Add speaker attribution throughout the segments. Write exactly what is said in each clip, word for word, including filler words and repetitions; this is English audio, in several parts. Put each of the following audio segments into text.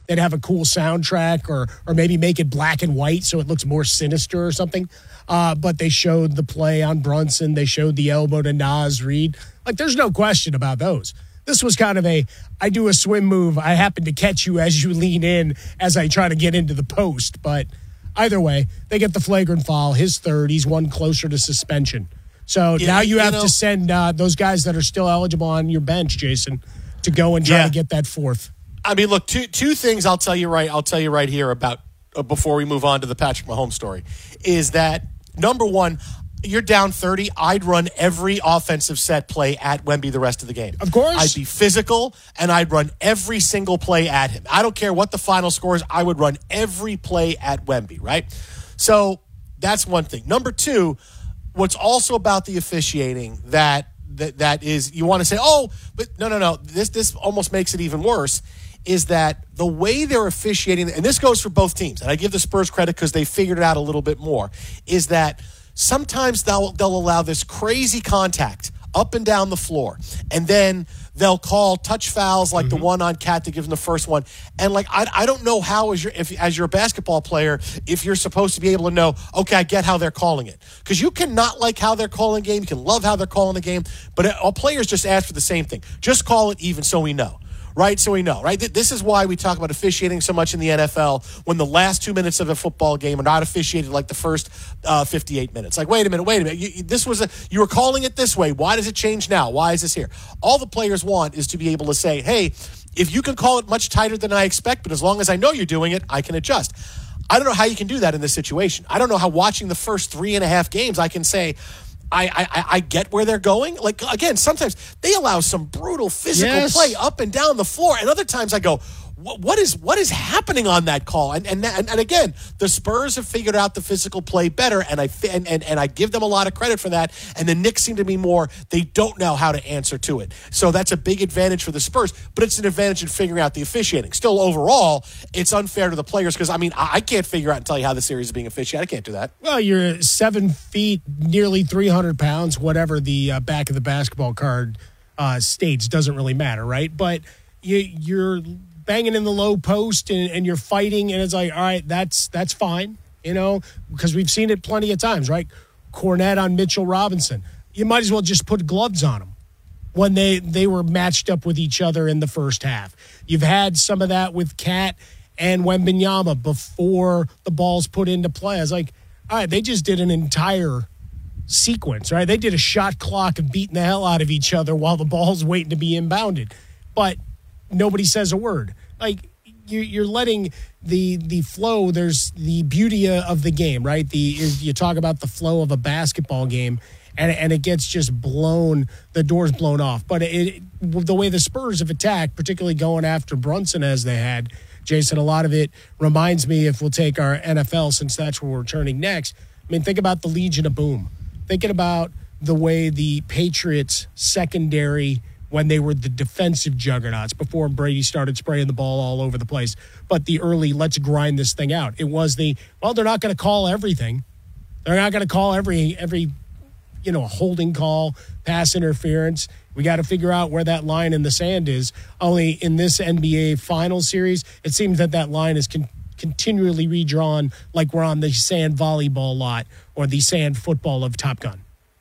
Speaker 1: they'd have a cool soundtrack or or maybe make it black and white so it looks more sinister or something. Uh, but they showed the play on Brunson. They showed the elbow to Naz Reid. Like, there's no question about those. This was kind of a, I do a swim move. I happen to catch you as you lean in as I try to get into the post. But either way, they get the flagrant foul. His third. He's one closer to suspension. So yeah, now you, you have know, to send uh, those guys that are still eligible on your bench, Jason, to go and try yeah. to get that fourth.
Speaker 2: I mean, look, two two things I'll tell you right. I'll tell you right here about uh, before we move on to the Patrick Mahomes story is that number one, you're down thirty. I'd run every offensive set play at Wemby the rest of the game.
Speaker 1: Of course.
Speaker 2: I'd be physical, and I'd run every single play at him. I don't care what the final score is. I would run every play at Wemby, right? So that's one thing. Number two, what's also about the officiating that that, that is you want to say, oh, but no, no, no. This, this almost makes it even worse is that the way they're officiating, and this goes for both teams, and I give the Spurs credit because they figured it out a little bit more, is that sometimes they'll they'll allow this crazy contact up and down the floor, and then they'll call touch fouls like mm-hmm. the one on Cat to give them the first one. And like I I don't know how as your if as you're a basketball player if you're supposed to be able to know, okay, I get how they're calling it, because you cannot like how they're calling the game, you can love how they're calling the game, but all players just ask for the same thing: just call it even so we know. Right, so we know, right? This is why we talk about officiating so much in the N F L when the last two minutes of a football game are not officiated like the first uh, fifty-eight minutes. Like, wait a minute, wait a minute. You, this was a, you were calling it this way. Why does it change now? Why is this here? All the players want is to be able to say, hey, if you can call it much tighter than I expect, but as long as I know you're doing it, I can adjust. I don't know how you can do that in this situation. I don't know how watching the first three and a half games I can say, I, I I get where they're going. Like, again, sometimes they allow some brutal physical
Speaker 1: yes.
Speaker 2: play up and down the floor. And other times I go, what, what is what is happening on that call? And and, and and again, the Spurs have figured out the physical play better, and I and, and, and I give them a lot of credit for that. And the Knicks seem to be more, they don't know how to answer to it. So that's a big advantage for the Spurs, but it's an advantage in figuring out the officiating. Still, overall, it's unfair to the players because, I mean, I, I can't figure out and tell you how the series is being officiated. I can't do that.
Speaker 1: Well, you're seven feet, nearly three hundred pounds, whatever the uh, back of the basketball card uh, states, doesn't really matter, right? But you, you're banging in the low post and, and you're fighting, and it's like, all right, that's that's fine, you know, because we've seen it plenty of times, right? Cornette on Mitchell Robinson. You might as well just put gloves on them when they, they were matched up with each other in the first half. You've had some of that with Cat and Wembanyama before the ball's put into play. I was like, all right, they just did an entire sequence, right? They did a shot clock of beating the hell out of each other while the ball's waiting to be inbounded. But nobody says a word. Like, you're letting the the flow. There's the beauty of the game, right? The you talk about the flow of a basketball game, and and it gets just blown. The door's blown off. But it, the way the Spurs have attacked, particularly going after Brunson as they had, Jason, a lot of it reminds me, if we'll take our N F L, since that's where we're turning next. I mean, think about the Legion of Boom. Thinking about the way the Patriots secondary, when they were the defensive juggernauts before Brady started spraying the ball all over the place. But the early, let's grind this thing out. It was the, well, they're not going to call everything. They're not going to call every, every, you know, holding call, pass interference. We got to figure out where that line in the sand is. Only in this N B A final series, it seems that that line is con- continually redrawn, like we're on the sand volleyball lot or the sand football of Top Gun.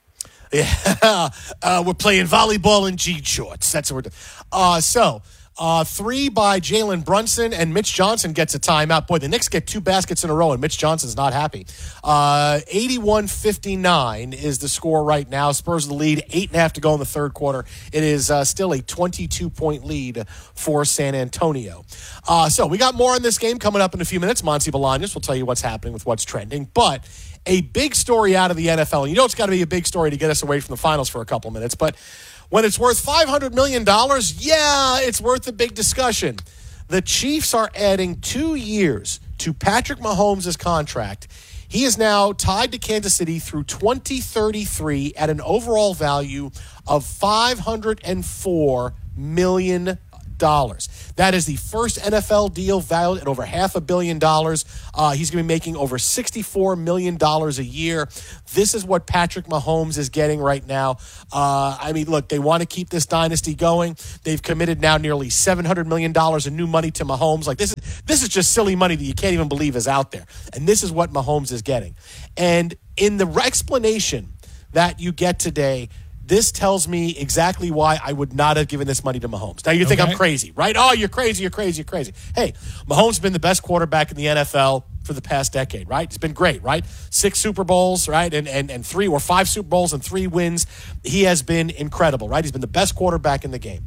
Speaker 2: Yeah, uh, we're playing volleyball in jean shorts. That's what we're doing. Uh, so, uh, three by Jalen Brunson, and Mitch Johnson gets a timeout. Boy, the Knicks get two baskets in a row, and Mitch Johnson's not happy. Uh, eighty-one fifty-nine is the score right now. Spurs the lead, eight and a half to go in the third quarter. It is uh, still a twenty-two point lead for San Antonio. Uh, so, we got more on this game coming up in a few minutes. Monty Bolaños will tell you what's happening with what's trending, but a big story out of the N F L. And you know it's got to be a big story to get us away from the finals for a couple of minutes. But when it's worth five hundred million dollars, yeah, it's worth a big discussion. The Chiefs are adding two years to Patrick Mahomes' contract. He is now tied to Kansas City through twenty thirty-three at an overall value of five hundred four million dollars. That is the first N F L deal valued at over half a billion dollars. Uh, he's going to be making over sixty-four million dollars a year. This is what Patrick Mahomes is getting right now. Uh, I mean, look, they want to keep this dynasty going. They've committed now nearly seven hundred million dollars in new money to Mahomes. Like this is this is just silly money that you can't even believe is out there. And this is what Mahomes is getting. And in the explanation that you get today, this tells me exactly why I would not have given this money to Mahomes. Now, you think okay. I'm crazy, right? Oh, you're crazy, you're crazy, you're crazy. Hey, Mahomes has been the best quarterback in the N F L for the past decade, right? It's been great, right? Six Super Bowls, right? And, and, and three or five Super Bowls and three wins. He has been incredible, right? He's been the best quarterback in the game.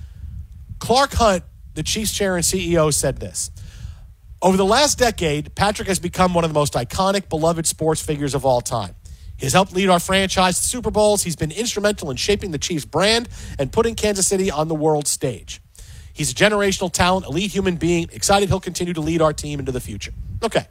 Speaker 2: Clark Hunt, the Chiefs chair and C E O, said this. Over the last decade, Patrick has become one of the most iconic, beloved sports figures of all time. He has helped lead our franchise to Super Bowls. He's been instrumental in shaping the Chiefs' brand and putting Kansas City on the world stage. He's a generational talent, elite human being. Excited he'll continue to lead our team into the future. Okay.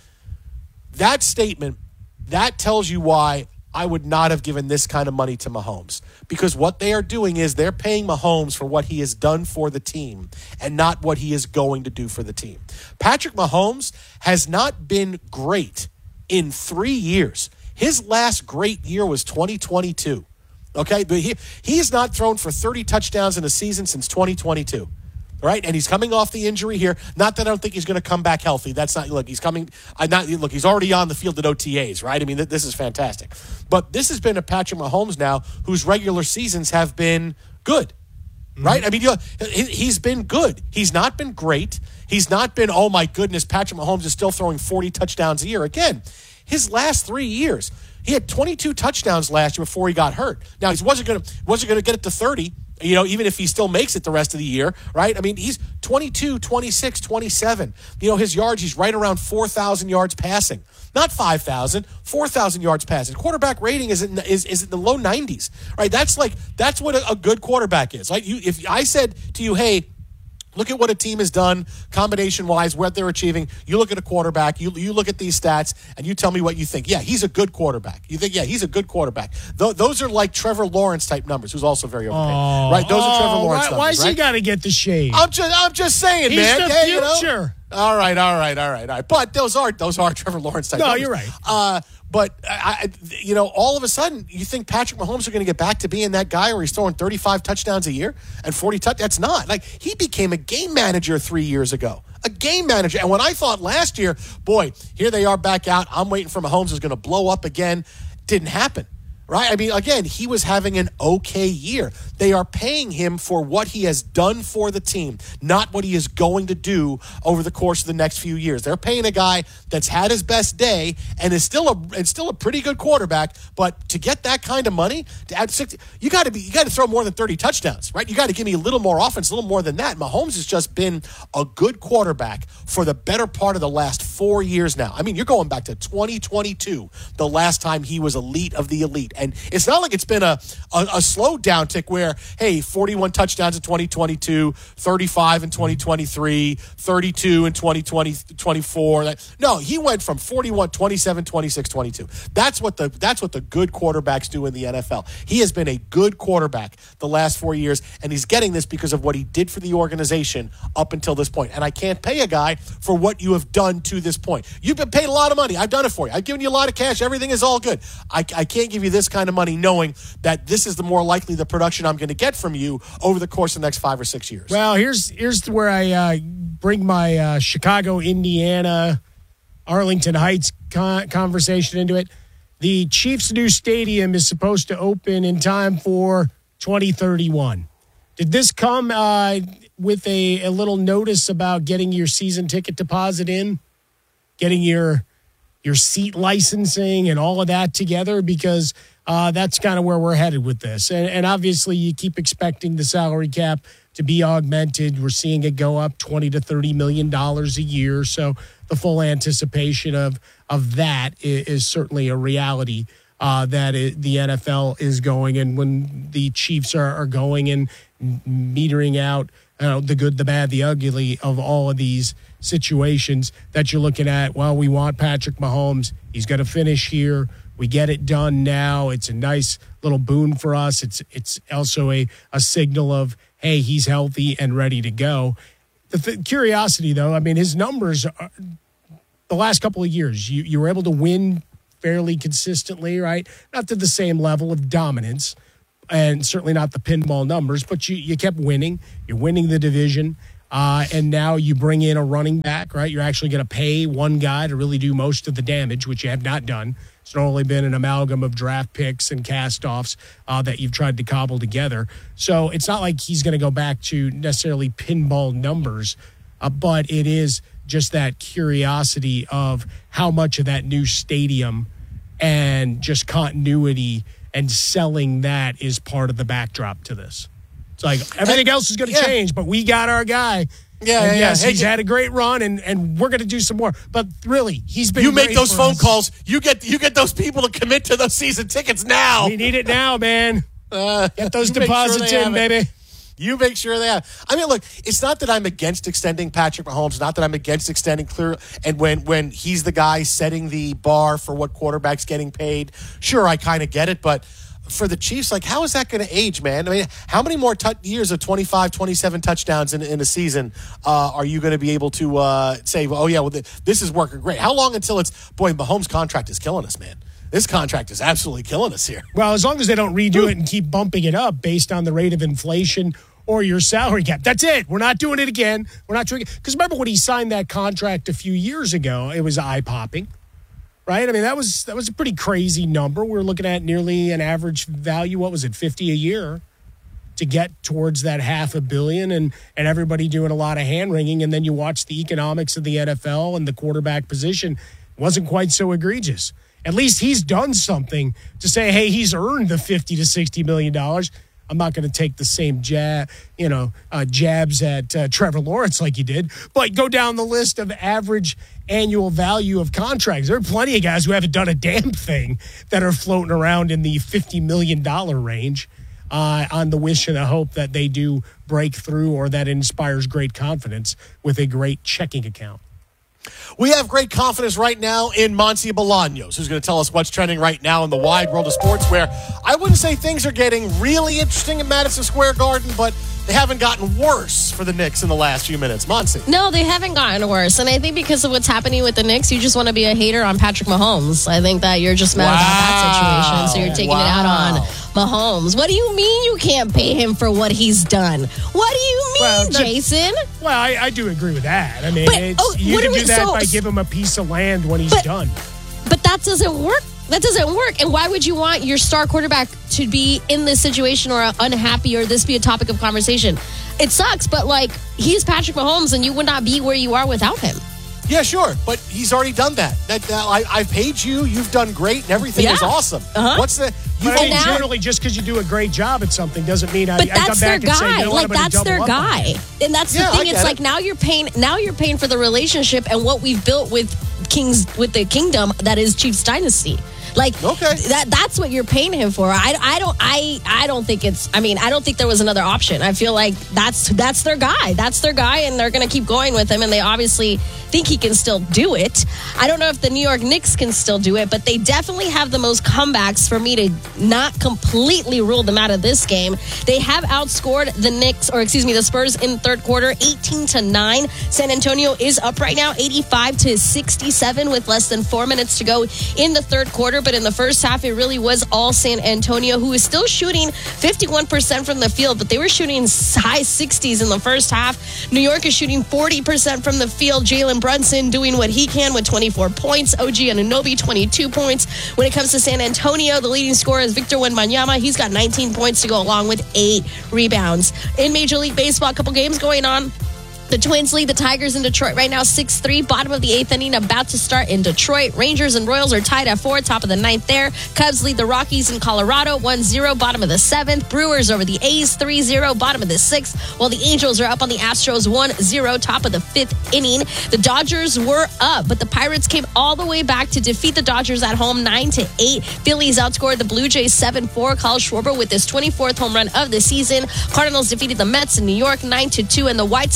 Speaker 2: That statement, that tells you why I would not have given this kind of money to Mahomes. Because what they are doing is they're paying Mahomes for what he has done for the team and not what he is going to do for the team. Patrick Mahomes has not been great in three years. His last great year was twenty twenty-two, okay? But he he has not thrown for thirty touchdowns in a season since twenty twenty-two, right? And he's coming off the injury here. Not that I don't think he's going to come back healthy. That's not, look, he's coming, I not look, he's already on the field at O T As, right? I mean, th- this is fantastic. But this has been a Patrick Mahomes now whose regular seasons have been good, right? Mm-hmm. I mean, you know, he's been good. He's not been great. He's not been, oh my goodness, Patrick Mahomes is still throwing forty touchdowns a year. Again, his last three years, he had twenty-two touchdowns last year before he got hurt. Now, he wasn't going to wasn't going to get it to thirty, you know, even if he still makes it the rest of the year, right? I mean, he's twenty-two, twenty-six, twenty-seven. You know, his yards, he's right around four thousand yards passing. Not five thousand, four thousand yards passing. Quarterback rating is in, is, is in the low nineties, right? That's like, that's what a, a good quarterback is. Like, you, if I said to you, hey, look at what a team has done combination-wise, what they're achieving. You look at a quarterback, you you look at these stats, and you tell me what you think. Yeah, he's a good quarterback. You think, yeah, he's a good quarterback. Th- those are like Trevor Lawrence-type numbers, who's also very overpaid.
Speaker 1: Oh,
Speaker 2: right? Those
Speaker 1: oh,
Speaker 2: are Trevor Lawrence
Speaker 1: why,
Speaker 2: numbers,
Speaker 1: Why's
Speaker 2: right?
Speaker 1: he got to get the shade?
Speaker 2: I'm just, I'm just saying,
Speaker 1: he's
Speaker 2: man.
Speaker 1: the
Speaker 2: yeah,
Speaker 1: future.
Speaker 2: You know? All right, all right, all right, all right. But those are those are Trevor Lawrence-type
Speaker 1: no,
Speaker 2: numbers.
Speaker 1: No, you're right.
Speaker 2: Uh, But, I, you know, all of a sudden, you think Patrick Mahomes are going to get back to being that guy where he's throwing thirty-five touchdowns a year and forty touchdowns? That's not. Like, he became a game manager three years ago. A game manager. And when I thought last year, boy, here they are back out. I'm waiting for Mahomes is going to blow up again. Didn't happen. Right? I mean, again, he was having an okay year. They are paying him for what he has done for the team, not what he is going to do over the course of the next few years. They're paying a guy that's had his best day and is still a and still a pretty good quarterback, but to get that kind of money, to add sixty, you got to be you got to throw more than thirty touchdowns, right? You got to give me a little more offense, a little more than that. Mahomes has just been a good quarterback for the better part of the last four years now. I mean, you're going back to twenty twenty-two, the last time he was elite of the elite. And it's not like it's been a, a, a slow downtick where, hey, forty-one touchdowns in twenty twenty-two, thirty-five in twenty twenty-three, thirty-two in twenty twenty, twenty-four. No, he went from forty-one, twenty-seven, twenty-six, twenty-two. That's what the that's what the good quarterbacks do in the N F L. He has been a good quarterback the last four years, and he's getting this because of what he did for the organization up until this point. And I can't pay a guy for what you have done to this point. You've been paid a lot of money. I've done it for you. I've given you a lot of cash. Everything is all good. I, I can't give you this kind of money knowing that this is the more likely the production I'm going to get from you over the course of the next five or six years.
Speaker 1: Well, here's here's where I uh, bring my uh, Chicago, Indiana, Arlington Heights con- conversation into it. The Chiefs' new stadium is supposed to open in time for twenty thirty-one. Did this come uh, with a, a little notice about getting your season ticket deposit in, getting your your seat licensing and all of that together? Because uh, that's kind of where we're headed with this. And, and obviously, you keep expecting the salary cap to be augmented. We're seeing it go up twenty to thirty million dollars a year. So the full anticipation of of that is, is certainly a reality uh, that it, the N F L is going. And when the Chiefs are, are going and metering out you know, the good, the bad, the ugly of all of these situations that you're looking at, well, we want Patrick Mahomes. He's going to finish here. We get it done now. It's a nice little boon for us. It's it's also a, a signal of, hey, he's healthy and ready to go. The th- curiosity, though, I mean, his numbers are, the last couple of years, you, you were able to win fairly consistently, right? Not to the same level of dominance, and certainly not the pinball numbers, but you, you kept winning. You're winning the division, uh, and now you bring in a running back, right? You're actually going to pay one guy to really do most of the damage, which you have not done. It's normally been an amalgam of draft picks and cast-offs uh, that you've tried to cobble together. So it's not like he's going to go back to necessarily pinball numbers, uh, but it is just that curiosity of how much of that new stadium and just continuity and selling that is part of the backdrop to this. It's like everything else is going to
Speaker 2: yeah.
Speaker 1: change, but we got our guy.
Speaker 2: Yeah,
Speaker 1: and
Speaker 2: yeah,
Speaker 1: yes,
Speaker 2: yeah.
Speaker 1: he's
Speaker 2: Hey,
Speaker 1: had a great run, and, and we're going to do some more. But really, he's been
Speaker 2: You make
Speaker 1: great
Speaker 2: those
Speaker 1: for
Speaker 2: phone
Speaker 1: us.
Speaker 2: calls. You get you get those people to commit to those season tickets now.
Speaker 1: We need it now, man.
Speaker 2: Uh,
Speaker 1: Get those
Speaker 2: you make sure
Speaker 1: deposits
Speaker 2: they
Speaker 1: in,
Speaker 2: have it.
Speaker 1: baby.
Speaker 2: You make sure they have. I mean, look, it's not that I'm against extending Patrick Mahomes. Not that I'm against extending clear. And when when he's the guy setting the bar for what quarterback's getting paid, sure, I kind of get it. But for the Chiefs, like, how is that going to age, man? I mean, how many more t- years of twenty-five, twenty-seven touchdowns in, in a season uh, are you going to be able to uh, say, oh, yeah, well, th- this is working great? How long until it's, boy, Mahomes' contract is killing us, man. This contract is absolutely killing us here.
Speaker 1: Well, as long as they don't redo it and keep bumping it up based on the rate of inflation or your salary cap. That's it. We're not doing it again. We're not doing it. Because remember when he signed that contract a few years ago, it was eye-popping, right? I mean, that was that was a pretty crazy number. We were looking at nearly an average value, what was it, fifty a year to get towards that half a billion and, and everybody doing a lot of hand-wringing. And then you watch the economics of the N F L and the quarterback position wasn't quite so egregious. At least he's done something to say, hey, he's earned the fifty to sixty million dollars. I'm not going to take the same jab, you know, uh, jabs at uh, Trevor Lawrence like you did, but go down the list of average annual value of contracts. There are plenty of guys who haven't done a damn thing that are floating around in the fifty million dollars range uh, on the wish and the hope that they do break through or that inspires great confidence with a great checking account.
Speaker 2: We have great confidence right now in Monty Bolaños, who's going to tell us what's trending right now in the wide world of sports, where I wouldn't say things are getting really interesting in Madison Square Garden, but they haven't gotten worse for the Knicks in the last few minutes. Monty.
Speaker 3: No, they haven't gotten worse. And I think because of what's happening with the Knicks, you just want to be a hater on Patrick Mahomes. I think that you're just mad
Speaker 2: Wow.
Speaker 3: about that situation. So you're taking
Speaker 2: Wow.
Speaker 3: it out on Mahomes. What do you mean you can't pay him for what he's done? What do you mean,
Speaker 1: Well, that-
Speaker 3: Jason?
Speaker 1: Well, I, I do agree with that. I mean,
Speaker 3: But,
Speaker 1: it's,
Speaker 3: oh,
Speaker 1: you
Speaker 3: what
Speaker 1: can
Speaker 3: do
Speaker 1: do
Speaker 3: we-
Speaker 1: that
Speaker 3: so-
Speaker 1: by giving him a piece of land when he's
Speaker 3: But-
Speaker 1: done.
Speaker 3: But that doesn't work. That doesn't work. And why would you want your star quarterback to be in this situation or unhappy or this be a topic of conversation? It sucks, but like, he's Patrick Mahomes and you would not be where you are without him.
Speaker 2: Yeah, sure, but he's already done that. That uh, I, I've paid you. You've done great, and everything
Speaker 3: Yeah.
Speaker 2: is awesome.
Speaker 3: Uh-huh.
Speaker 2: What's the? You
Speaker 1: But I mean,
Speaker 3: now-
Speaker 1: generally, just because you do a great job at something doesn't mean I,
Speaker 3: But
Speaker 1: I come
Speaker 3: that's their
Speaker 1: back and say,
Speaker 3: guy.
Speaker 1: you know what,
Speaker 3: Like
Speaker 1: I'm gonna
Speaker 3: that's their
Speaker 1: double up on
Speaker 3: guy.
Speaker 1: you.
Speaker 3: And that's
Speaker 2: Yeah,
Speaker 3: the thing.
Speaker 2: I
Speaker 3: It's
Speaker 2: get
Speaker 3: like
Speaker 2: it.
Speaker 3: now you're paying now you're paying for the relationship and what we've built with Kings with the kingdom that is Chiefs Dynasty. Like
Speaker 2: Okay.
Speaker 3: that that's what you're paying him for. I, I don't I I don't think it's I mean, I don't think there was another option. I feel like that's that's their guy. That's their guy and they're gonna keep going with him and they obviously think he can still do it. I don't know if the New York Knicks can still do it, but they definitely have the most comebacks for me to not completely rule them out of this game. They have outscored the Knicks, or excuse me, the Spurs in third quarter, eighteen to nine. San Antonio is up right now, eighty-five to sixty-seven with less than four minutes to go in the third quarter. But in the first half, it really was all San Antonio, who is still shooting fifty-one percent from the field, but they were shooting high sixties in the first half. New York is shooting forty percent from the field. Jalen Brunson doing what he can with twenty-four points. O G Anunoby, twenty-two points. When it comes to San Antonio, the leading scorer is Victor Wembanyama. He's got nineteen points to go along with eight rebounds. In Major League Baseball, a couple games going on. The Twins lead the Tigers in Detroit right now, six three. Bottom of the eighth inning about to start in Detroit. Rangers and Royals are tied at four, top of the ninth there. Cubs lead the Rockies in Colorado, one zero, bottom of the seventh. Brewers over the A's, three zero, bottom of the sixth. While the Angels are up on the Astros, one zero, top of the fifth inning. The Dodgers were up, but the Pirates came all the way back to defeat the Dodgers at home, nine to eight. Phillies outscored the Blue Jays seven four. Kyle Schwarber with his twenty-fourth home run of the season. Cardinals defeated the Mets in New York, nine to two. And the White Sox just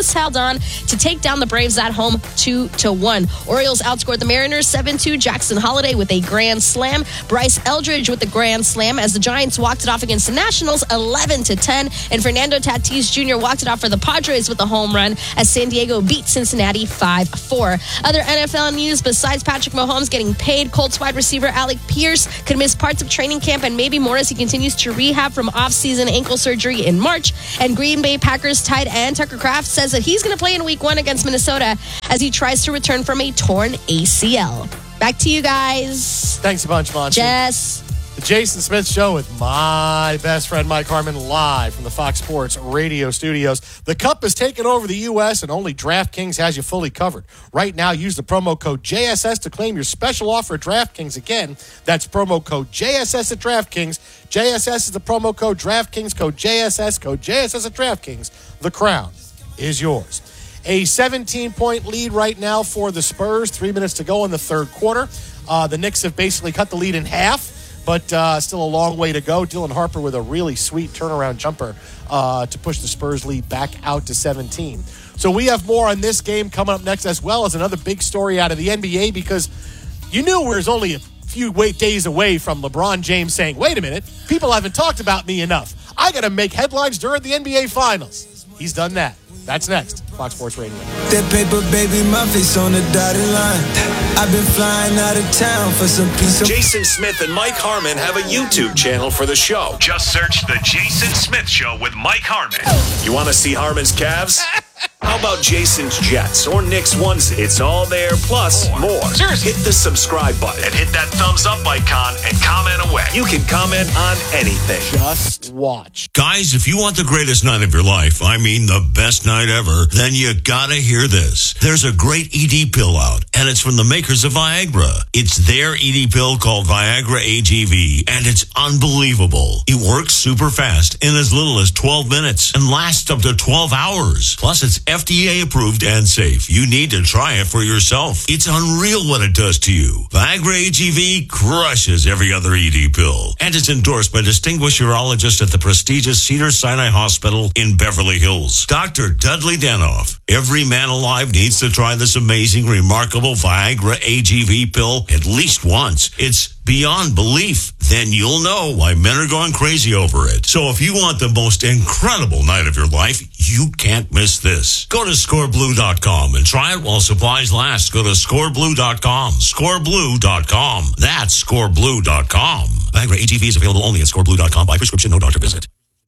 Speaker 3: Lewis held on to take down the Braves at home two to one. Orioles outscored the Mariners seven two. Jackson Holiday with a grand slam. Bryce Eldridge with the grand slam as the Giants walked it off against the Nationals eleven to ten. And Fernando Tatis Junior walked it off for the Padres with a home run as San Diego beat Cincinnati five four. Other N F L news besides Patrick Mahomes getting paid, Colts wide receiver Alec Pierce could miss parts of training camp and maybe more as he continues to rehab from off-season ankle surgery in March. And Green Bay Packers tight end Tucker Kraft says that he's going to play in week one against Minnesota as he tries to return from a torn A C L. Back to you guys.
Speaker 2: Thanks a bunch, Monty.
Speaker 3: Jess.
Speaker 2: The Jason Smith Show with my best friend Mike Harmon live from the Fox Sports radio studios. The Cup has taken over the U S and only DraftKings has you fully covered. Right now, use the promo code J S S to claim your special offer at DraftKings. Again, that's promo code J S S at DraftKings. J S S is the promo code DraftKings, code J S S, code J S S at DraftKings. The crown is yours. A seventeen-point lead right now for the Spurs. Three minutes to go in the third quarter. Uh, the Knicks have basically cut the lead in half. But uh, still a long way to go. Dylan Harper with a really sweet turnaround jumper uh, to push the Spurs lead back out to seventeen. So we have more on this game coming up next, as well as another big story out of the N B A, because you knew we was only a few wait days away from LeBron James saying, wait a minute, people haven't talked about me enough. I got to make headlines during the N B A Finals. He's done that. That's next. Fox Sports Radio.
Speaker 4: That paper, baby, my face on the dotted line. I've been flying out of town for some piece of...
Speaker 5: Jason Smith and Mike Harmon have a YouTube channel for the show. Just search The Jason Smith Show with Mike Harmon. You want to see Harmon's calves? How about Jason's Jets or Nick's onesie? It's all there, plus more. Seriously. Hit the subscribe button and hit that thumbs up icon and comment away. You can comment on anything.
Speaker 2: Just watch.
Speaker 6: Guys, if you want the greatest night of your life, I mean the best night ever, then you gotta hear this. There's a great E D pill out, and it's from the makers of Viagra. It's their E D pill called Viagra A G V, and it's unbelievable. It works super fast in as little as twelve minutes and lasts up to twelve hours. Plus, it's F D A approved and safe. You need to try it for yourself. It's unreal what it does to you. Viagra A G V crushes every other E D pill. And it's endorsed by distinguished urologist at the prestigious Cedars-Sinai Hospital in Beverly Hills, Doctor Dudley Danoff. Every man alive needs to try this amazing, remarkable Viagra A G V pill at least once. It's beyond belief. Then you'll know why men are going crazy over it. So if you want the most incredible night of your life, you can't miss this. Go to score blue dot com and try it while supplies last. Go to score blue dot com. score blue dot com. That's score blue dot com. Viagra A G V is available only at score blue dot com by prescription, no doctor visit.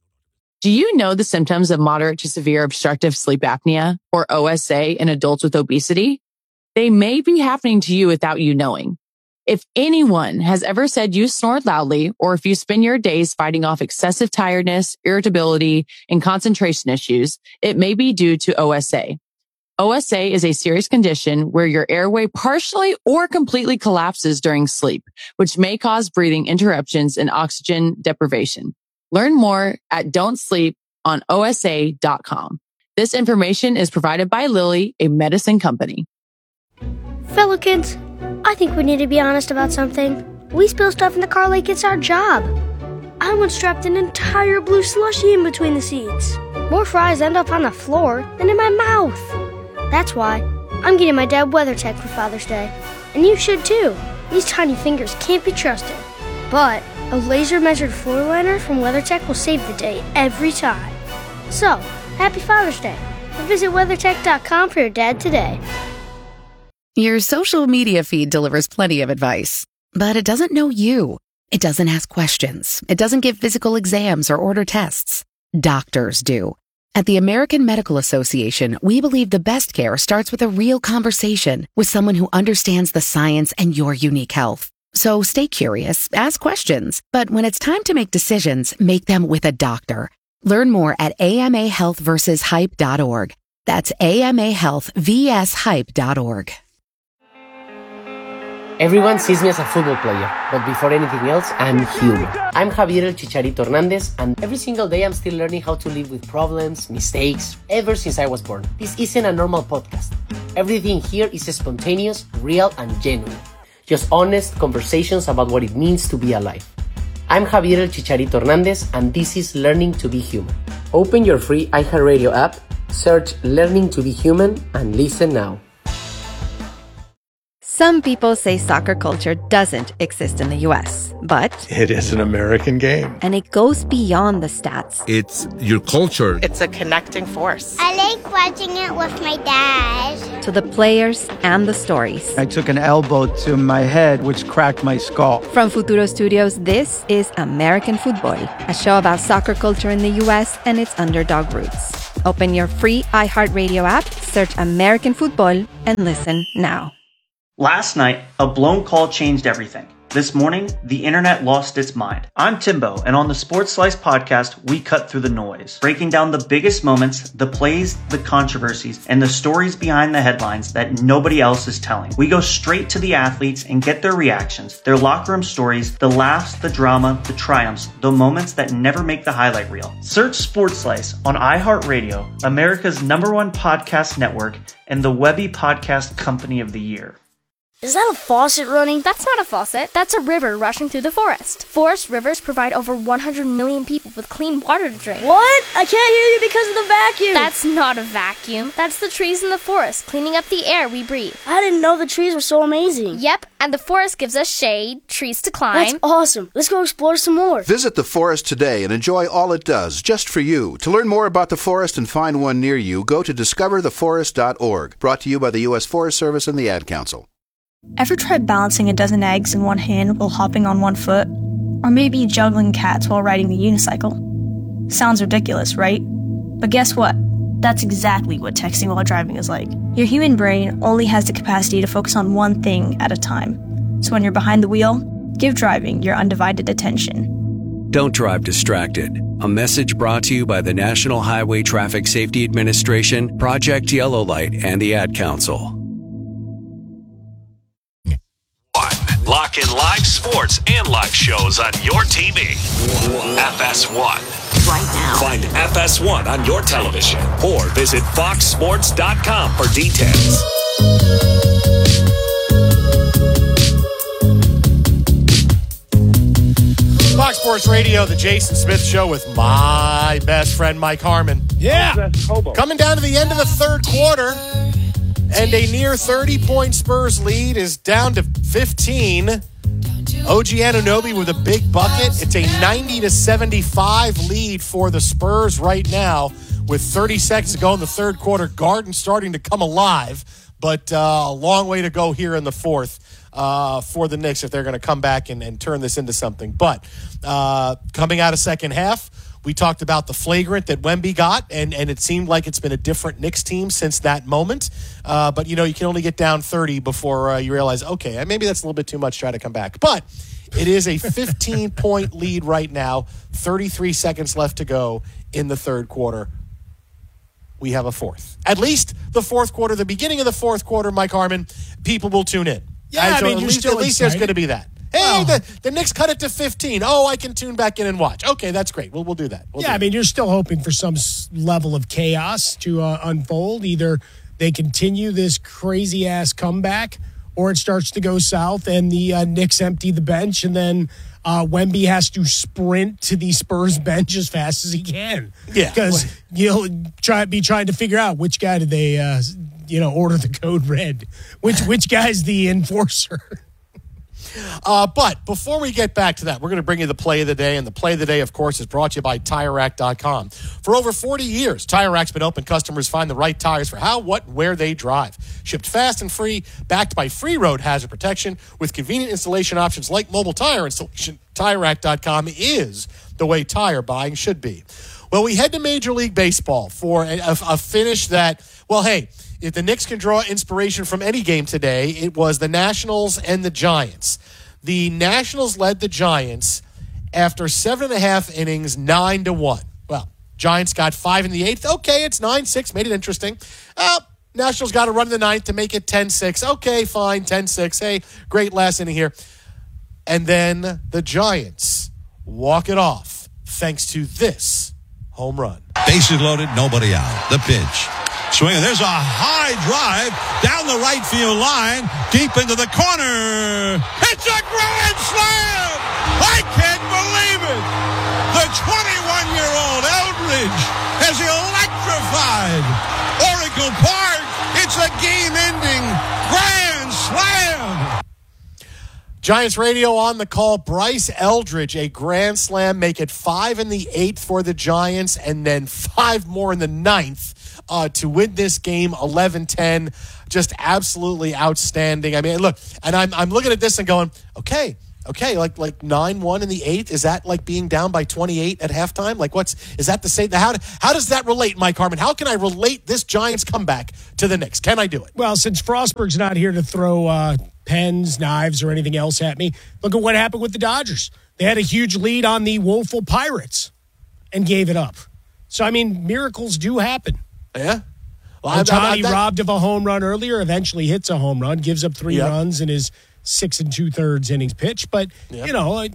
Speaker 7: Do you know the symptoms of moderate to severe obstructive sleep apnea, or O S A, in adults with obesity? They may be happening to you without you knowing. If anyone has ever said you snore loudly, or if you spend your days fighting off excessive tiredness, irritability, and concentration issues, it may be due to O S A. O S A is a serious condition where your airway partially or completely collapses during sleep, which may cause breathing interruptions and oxygen deprivation. Learn more at don't sleep on O S A dot com. This information is provided by Lilly, a medicine company.
Speaker 8: Fellow kids, I think we need to be honest about something. We spill stuff in the car like it's our job. I once dropped an entire blue slushie in between the seats. More fries end up on the floor than in my mouth. That's why I'm getting my dad WeatherTech for Father's Day. And you should too. These tiny fingers can't be trusted. But a laser-measured floor liner from WeatherTech will save the day every time. So, happy Father's Day. And visit weathertech dot com for your dad today.
Speaker 9: Your social media feed delivers plenty of advice, but it doesn't know you. It doesn't ask questions. It doesn't give physical exams or order tests. Doctors do. At the American Medical Association, we believe the best care starts with a real conversation with someone who understands the science and your unique health. So stay curious, ask questions, but when it's time to make decisions, make them with a doctor. Learn more at A M A health versus hype dot org. That's A M A health versus hype dot org.
Speaker 10: Everyone sees me as a football player, but before anything else, I'm human. I'm Javier El Chicharito Hernandez, and every single day I'm still learning how to live with problems, mistakes, ever since I was born. This isn't a normal podcast. Everything here is spontaneous, real, and genuine. Just honest conversations about what it means to be alive. I'm Javier El Chicharito Hernandez, and this is Learning to be Human. Open your free iHeartRadio app, Search Learning to be Human and listen now.
Speaker 11: Some people say soccer culture doesn't exist in the U S, but
Speaker 12: it is an American game.
Speaker 11: And it goes beyond the stats.
Speaker 12: It's your culture.
Speaker 13: It's a connecting force.
Speaker 14: I like watching it with my dad.
Speaker 11: To the players and the stories.
Speaker 15: I took an elbow to my head, which cracked my skull.
Speaker 11: From Futuro Studios, this is American Football, a show about soccer culture in the U S and its underdog roots. Open your free iHeartRadio app, search American Football, and listen now.
Speaker 16: Last night, a blown call changed everything. This morning, the internet lost its mind. I'm Timbo, and on the Sports Slice podcast, we cut through the noise, breaking down the biggest moments, the plays, the controversies, and the stories behind the headlines that nobody else is telling. We go straight to the athletes and get their reactions, their locker room stories, the laughs, the drama, the triumphs, the moments that never make the highlight reel. Search Sports Slice on iHeartRadio, America's number one podcast network, and the Webby Podcast Company of the Year.
Speaker 8: Is that a faucet running?
Speaker 17: That's not a faucet. That's a river rushing through the forest. Forest rivers provide over one hundred million people with clean water to drink.
Speaker 8: What? I can't hear you because of the vacuum.
Speaker 17: That's not a vacuum. That's the trees in the forest cleaning up the air we breathe.
Speaker 8: I didn't know the trees were so amazing.
Speaker 17: Yep, and the forest gives us shade, trees to climb.
Speaker 8: That's awesome. Let's go explore some more.
Speaker 18: Visit the forest today and enjoy all it does, just for you. To learn more about the forest and find one near you, go to discover the forest dot org. Brought to you by the U S Forest Service and the Ad Council.
Speaker 19: Ever tried balancing a dozen eggs in one hand while hopping on one foot? Or maybe juggling cats while riding the unicycle? Sounds ridiculous, right? But guess what? That's exactly what texting while driving is like. Your human brain only has the capacity to focus on one thing at a time. So when you're behind the wheel, give driving your undivided attention.
Speaker 20: Don't drive distracted. A message brought to you by the National Highway Traffic Safety Administration, Project Yellow Light, and the Ad Council.
Speaker 5: Lock in live sports and live shows on your T V. F S one.
Speaker 21: Right now.
Speaker 5: Find F S one on your television or visit fox sports dot com for details.
Speaker 2: Fox Sports Radio, the Jason Smith Show with my best friend, Mike Harmon.
Speaker 1: Yeah.
Speaker 2: Coming down to the end of the third quarter. And a near thirty-point Spurs lead is down to fifteen. O G Anunoby with a big bucket. It's a ninety to seventy-five lead for the Spurs right now with thirty seconds to go in the third quarter. Garden starting to come alive, but uh, a long way to go here in the fourth uh, for the Knicks if they're going to come back and, and turn this into something. But uh, coming out of second half, we talked about the flagrant that Wemby got, and, and it seemed like it's been a different Knicks team since that moment. Uh, but, you know, you can only get down thirty before uh, you realize, okay, maybe that's a little bit too much to try to come back. But it is a fifteen-point lead right now, thirty-three seconds left to go in the third quarter. We have a fourth. At least the fourth quarter, the beginning of the fourth quarter, Mike Harmon, people will tune in.
Speaker 1: Yeah,
Speaker 2: and so
Speaker 1: I mean,
Speaker 2: at
Speaker 1: you're
Speaker 2: least,
Speaker 1: still
Speaker 2: at least there's
Speaker 1: excited.
Speaker 2: going to be that. Hey,
Speaker 1: Well,
Speaker 2: the, the Knicks cut it to fifteen. Oh, I can tune back in and watch. Okay, that's great. We'll, we'll do that. We'll
Speaker 1: yeah,
Speaker 2: do
Speaker 1: I mean, you're still hoping for some s- level of chaos to uh, unfold. Either they continue this crazy-ass comeback or it starts to go south and the uh, Knicks empty the bench and then uh, Wemby has to sprint to the Spurs bench as fast as he can.
Speaker 2: Yeah.
Speaker 1: Because you'll try be trying to figure out which guy did they, uh, you know, order the code red. Which, which guy's the enforcer?
Speaker 2: Uh, but before we get back to that, we're going to bring you the play of the day. And the play of the day, of course, is brought to you by Tire Rack dot com. For over forty years, Tire Rack's been open. Customers find the right tires for how, what, and where they drive. Shipped fast and free, backed by free road hazard protection with convenient installation options like mobile tire installation. Tire Rack dot com is the way tire buying should be. Well, we head to Major League Baseball for a, a, a finish that, well, hey, if the Knicks can draw inspiration from any game today, it was the Nationals and the Giants. The Nationals led the Giants after seven and a half innings, nine to one. Well, Giants got five in the eighth. Okay, it's nine six, made it interesting. Uh, Nationals got a run in the ninth to make it ten six. Okay, fine, ten six. Hey, great last inning here. And then the Giants walk it off thanks to this home run.
Speaker 22: Bases loaded, nobody out. The pitch. Swinging. There's a high drive down the right field line, deep into the corner. It's a grand slam! I can't believe it! The twenty-one-year-old Eldridge has electrified side. Oracle Park, it's a game-ending grand slam.
Speaker 2: Giants radio on the call. Bryce Eldridge, a grand slam, make it five in the eighth for the Giants, and then five more in the ninth uh, to win this game eleven ten. Just absolutely outstanding. I mean, look, and I'm I'm looking at this and going, okay, okay, like like nine one in the eighth. Is that like being down by twenty-eight at halftime? Like, what's is that the same? How how does that relate, Mike Harmon? How can I relate this Giants comeback to the Knicks? Can I do it?
Speaker 1: Well, since Frostberg's not here to throw uh, pens, knives, or anything else at me, look at what happened with the Dodgers. They had a huge lead on the woeful Pirates and gave it up. So, I mean, miracles do happen.
Speaker 2: Yeah.
Speaker 1: Well, Ohtani robbed of a home run earlier, eventually hits a home run, gives up three
Speaker 2: yep.
Speaker 1: runs in his six and two-thirds innings pitch. But, yep. you know,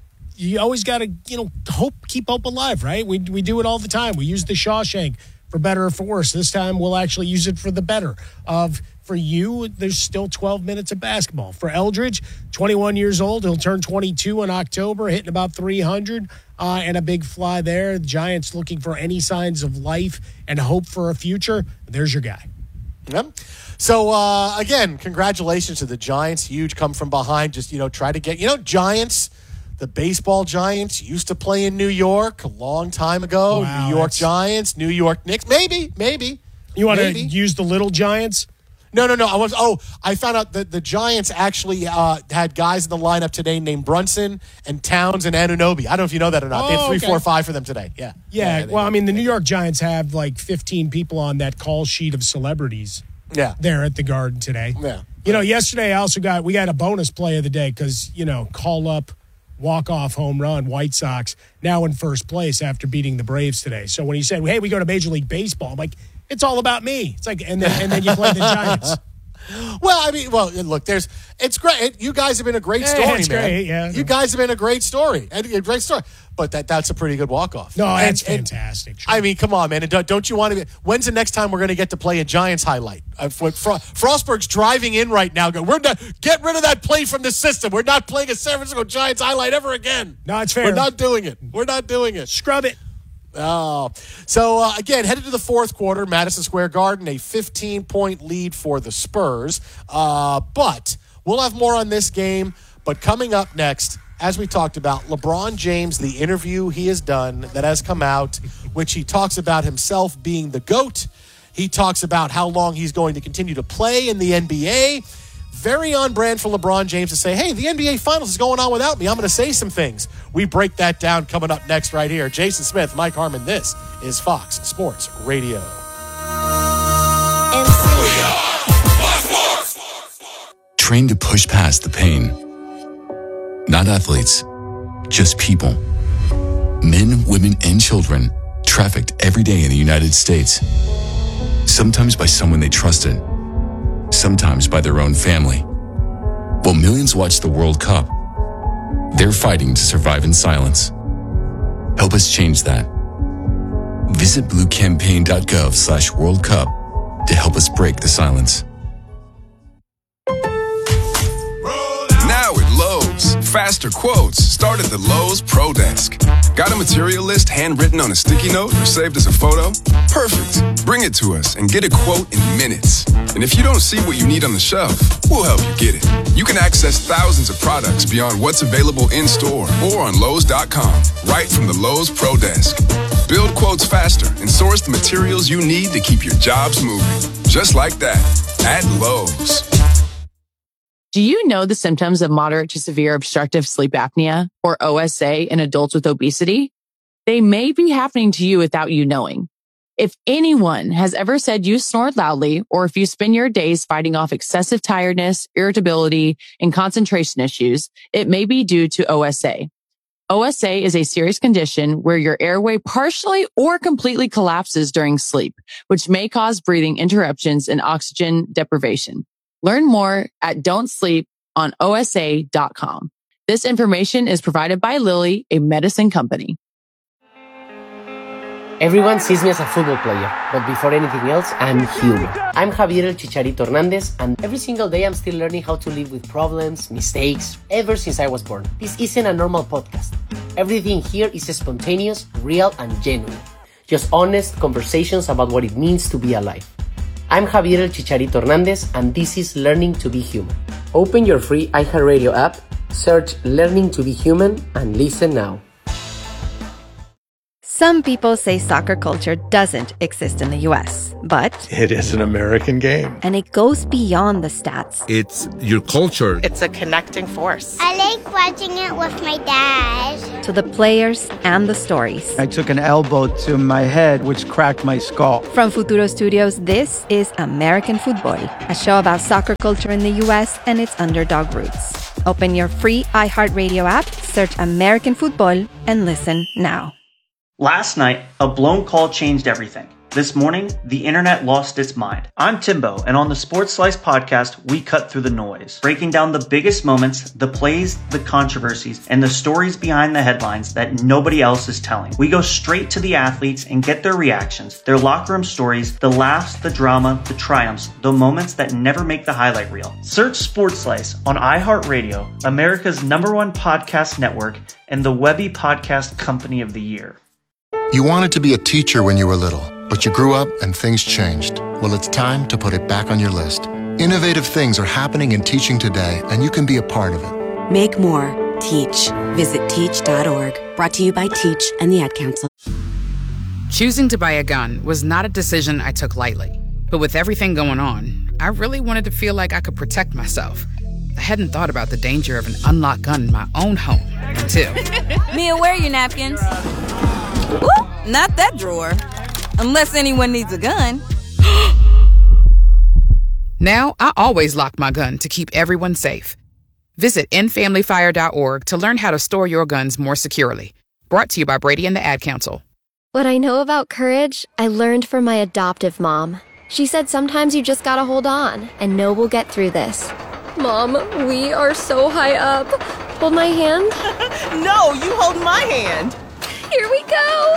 Speaker 1: you always got to, you know, hope, keep hope alive, right? We we do it all the time. We use the Shawshank for better or for worse. This time we'll actually use it for the better of for you. There's still twelve minutes of basketball. For Eldridge, twenty-one years old, he'll turn twenty-two in October, hitting about three hundred uh, and a big fly there. The Giants looking for any signs of life and hope for a future. There's your guy.
Speaker 2: Yep. So, uh, again, congratulations to the Giants. Huge come from behind. Just, you know, try to get, you know, Giants, the baseball Giants used to play in New York a long time ago.
Speaker 1: Wow,
Speaker 2: New York
Speaker 1: that's...
Speaker 2: Giants, New York Knicks. Maybe, maybe.
Speaker 1: You want
Speaker 2: maybe.
Speaker 1: to use the little Giants?
Speaker 2: No, no, no. I was. Oh, I found out that the Giants actually uh, had guys in the lineup today named Brunson and Towns and Anunoby. I don't know if you know that or not.
Speaker 1: Oh,
Speaker 2: they had three,
Speaker 1: okay.
Speaker 2: four, five for them today. Yeah.
Speaker 1: Yeah.
Speaker 2: yeah
Speaker 1: well,
Speaker 2: did.
Speaker 1: I mean, the New York Giants have like fifteen people on that call sheet of celebrities.
Speaker 2: Yeah.
Speaker 1: There at the Garden today.
Speaker 2: Yeah.
Speaker 1: You know, yesterday I also got we got a bonus play of the day because you know call up. Walk-off home run, White Sox, now in first place after beating the Braves today. So when he said, hey, we go to Major League Baseball, I'm like, it's all about me. It's like, and then, and then you play the Giants.
Speaker 2: Well, I mean, well, look, there's, it's great. You guys have been a great story,
Speaker 1: yeah, it's
Speaker 2: man.
Speaker 1: Great, yeah.
Speaker 2: You guys have been a great story, and a great story. But that that's a pretty good walk-off.
Speaker 1: No, that's
Speaker 2: and,
Speaker 1: fantastic.
Speaker 2: And, I mean, come on, man. Don't, don't you want to be, when's the next time we're going to get to play a Giants highlight? Uh, Fro- Frostberg's driving in right now. Go, we're not, get rid of that play from the system. We're not playing a San Francisco Giants highlight ever again.
Speaker 1: No, it's fair.
Speaker 2: We're not doing it. We're not doing it.
Speaker 1: Scrub it.
Speaker 2: Oh, so uh, again, headed to the fourth quarter, Madison Square Garden, a fifteen-point lead for the Spurs. Uh, but we'll have more on this game. But coming up next, as we talked about, LeBron James, the interview he has done that has come out, which he talks about himself being the GOAT. He talks about how long he's going to continue to play in the N B A. Very on brand for LeBron James to say, hey, the N B A Finals is going on without me. I'm going to say some things. We break that down coming up next right here. Jason Smith, Mike Harmon, this is Fox Sports Radio.
Speaker 13: Trained to push past the pain. Not athletes, just people. Men, women, and children trafficked every day in the United States. Sometimes by someone they trusted. Sometimes by their own family. While millions watch the World Cup, they're fighting to survive in silence. Help us change that. Visit bluecampaign.gov slash World Cup to help us break the silence.
Speaker 21: Now at Lowe's, faster quotes start at the Lowe's Pro Desk. Got a material list handwritten on a sticky note or saved as a photo? Perfect. Bring it to us and get a quote in minutes. And if you don't see what you need on the shelf, we'll help you get it. You can access thousands of products beyond what's available in store or on Lowe's dot com, right from the Lowe's Pro Desk. Build quotes faster and source the materials you need to keep your jobs moving. Just like that, at Lowe's.
Speaker 7: Do you know the symptoms of moderate to severe obstructive sleep apnea, or O S A, in adults with obesity? They may be happening to you without you knowing. If anyone has ever said you snored loudly, or if you spend your days fighting off excessive tiredness, irritability, and concentration issues, it may be due to O S A. O S A is a serious condition where your airway partially or completely collapses during sleep, which may cause breathing interruptions and oxygen deprivation. Learn more at don't sleep on O S A dot com. This information is provided by Lilly, a medicine company.
Speaker 10: Everyone sees me as a football player, but before anything else, I'm human. I'm Javier El Chicharito Hernandez, and every single day I'm still learning how to live with problems, mistakes, ever since I was born. This isn't a normal podcast. Everything here is spontaneous, real, and genuine. Just honest conversations about what it means to be alive. I'm Javier El Chicharito Hernandez, and this is Learning to be Human. Open your free iHeartRadio app, search Learning to be Human, and listen now.
Speaker 11: Some people say soccer culture doesn't exist in the U S, but
Speaker 12: It is an American game.
Speaker 11: and it goes beyond the stats.
Speaker 12: It's your culture.
Speaker 3: It's a connecting force.
Speaker 14: I like watching it with my dad.
Speaker 11: To the players and the stories.
Speaker 15: I took an elbow to my head, which cracked my skull.
Speaker 11: From Futuro Studios, this is American Football, a show about soccer culture in the U S and its underdog roots. Open your free iHeartRadio app, search American Football, and listen now.
Speaker 16: Last night, a blown call changed everything. This morning, the internet lost its mind. I'm Timbo, and on the Sports Slice podcast, we cut through the noise, breaking down the biggest moments, the plays, the controversies, and the stories behind the headlines that nobody else is telling. We go straight to the athletes and get their reactions, their locker room stories, the laughs, the drama, the triumphs, the moments that never make the highlight reel. Search Sports Slice on iHeartRadio, America's number one podcast network, and the Webby Podcast Company of the Year.
Speaker 4: You wanted to be a teacher when you were little, but you grew up and things changed. Well, it's time to put it back on your list. Innovative things are happening in teaching today, and you can be a part of it.
Speaker 23: Make more. Teach. Visit teach dot org. Brought to you by Teach and the Ad Council.
Speaker 3: Choosing to buy a gun was not a decision I took lightly. But with everything going on, I really wanted to feel like I could protect myself. I hadn't thought about the danger of an unlocked gun in my own home until...
Speaker 24: Mia, where are your napkins? Ooh, not that drawer. Unless anyone needs a gun.
Speaker 3: Now, I always lock my gun to keep everyone safe. Visit end family fire dot org to learn how to store your guns more securely. Brought to you by Brady and the Ad Council.
Speaker 25: What I know about courage, I learned from my adoptive mom. She said sometimes you just gotta hold on and know we'll get through this. Mom, we are so high up. Hold my hand.
Speaker 26: No, you hold my hand.
Speaker 25: Here we go!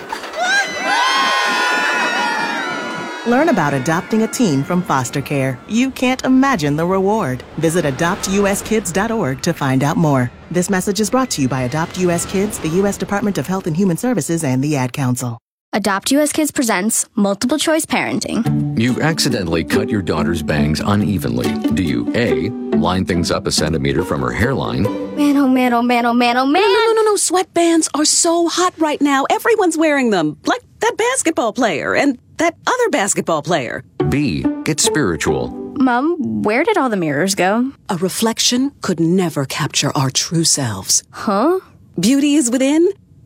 Speaker 26: Learn about adopting a teen from foster care. You can't imagine the reward. Visit adopt u s kids dot org to find out more. This message is brought to you by Adopt U S Kids, the U S Department of Health and Human Services, and the Ad Council.
Speaker 17: Adopt U S Kids presents Multiple Choice Parenting.
Speaker 27: You accidentally cut your daughter's bangs unevenly. Do you A, line things up a centimeter from her hairline?
Speaker 17: Man, oh man, oh man, oh man, oh man.
Speaker 28: No, no, no, no. Sweatbands are so hot right now. Everyone's wearing them. Like that basketball player and that other basketball player.
Speaker 27: B, get spiritual.
Speaker 17: Mom, where did all the mirrors go?
Speaker 28: A reflection could never capture our true selves.
Speaker 17: Huh?
Speaker 28: Beauty is within.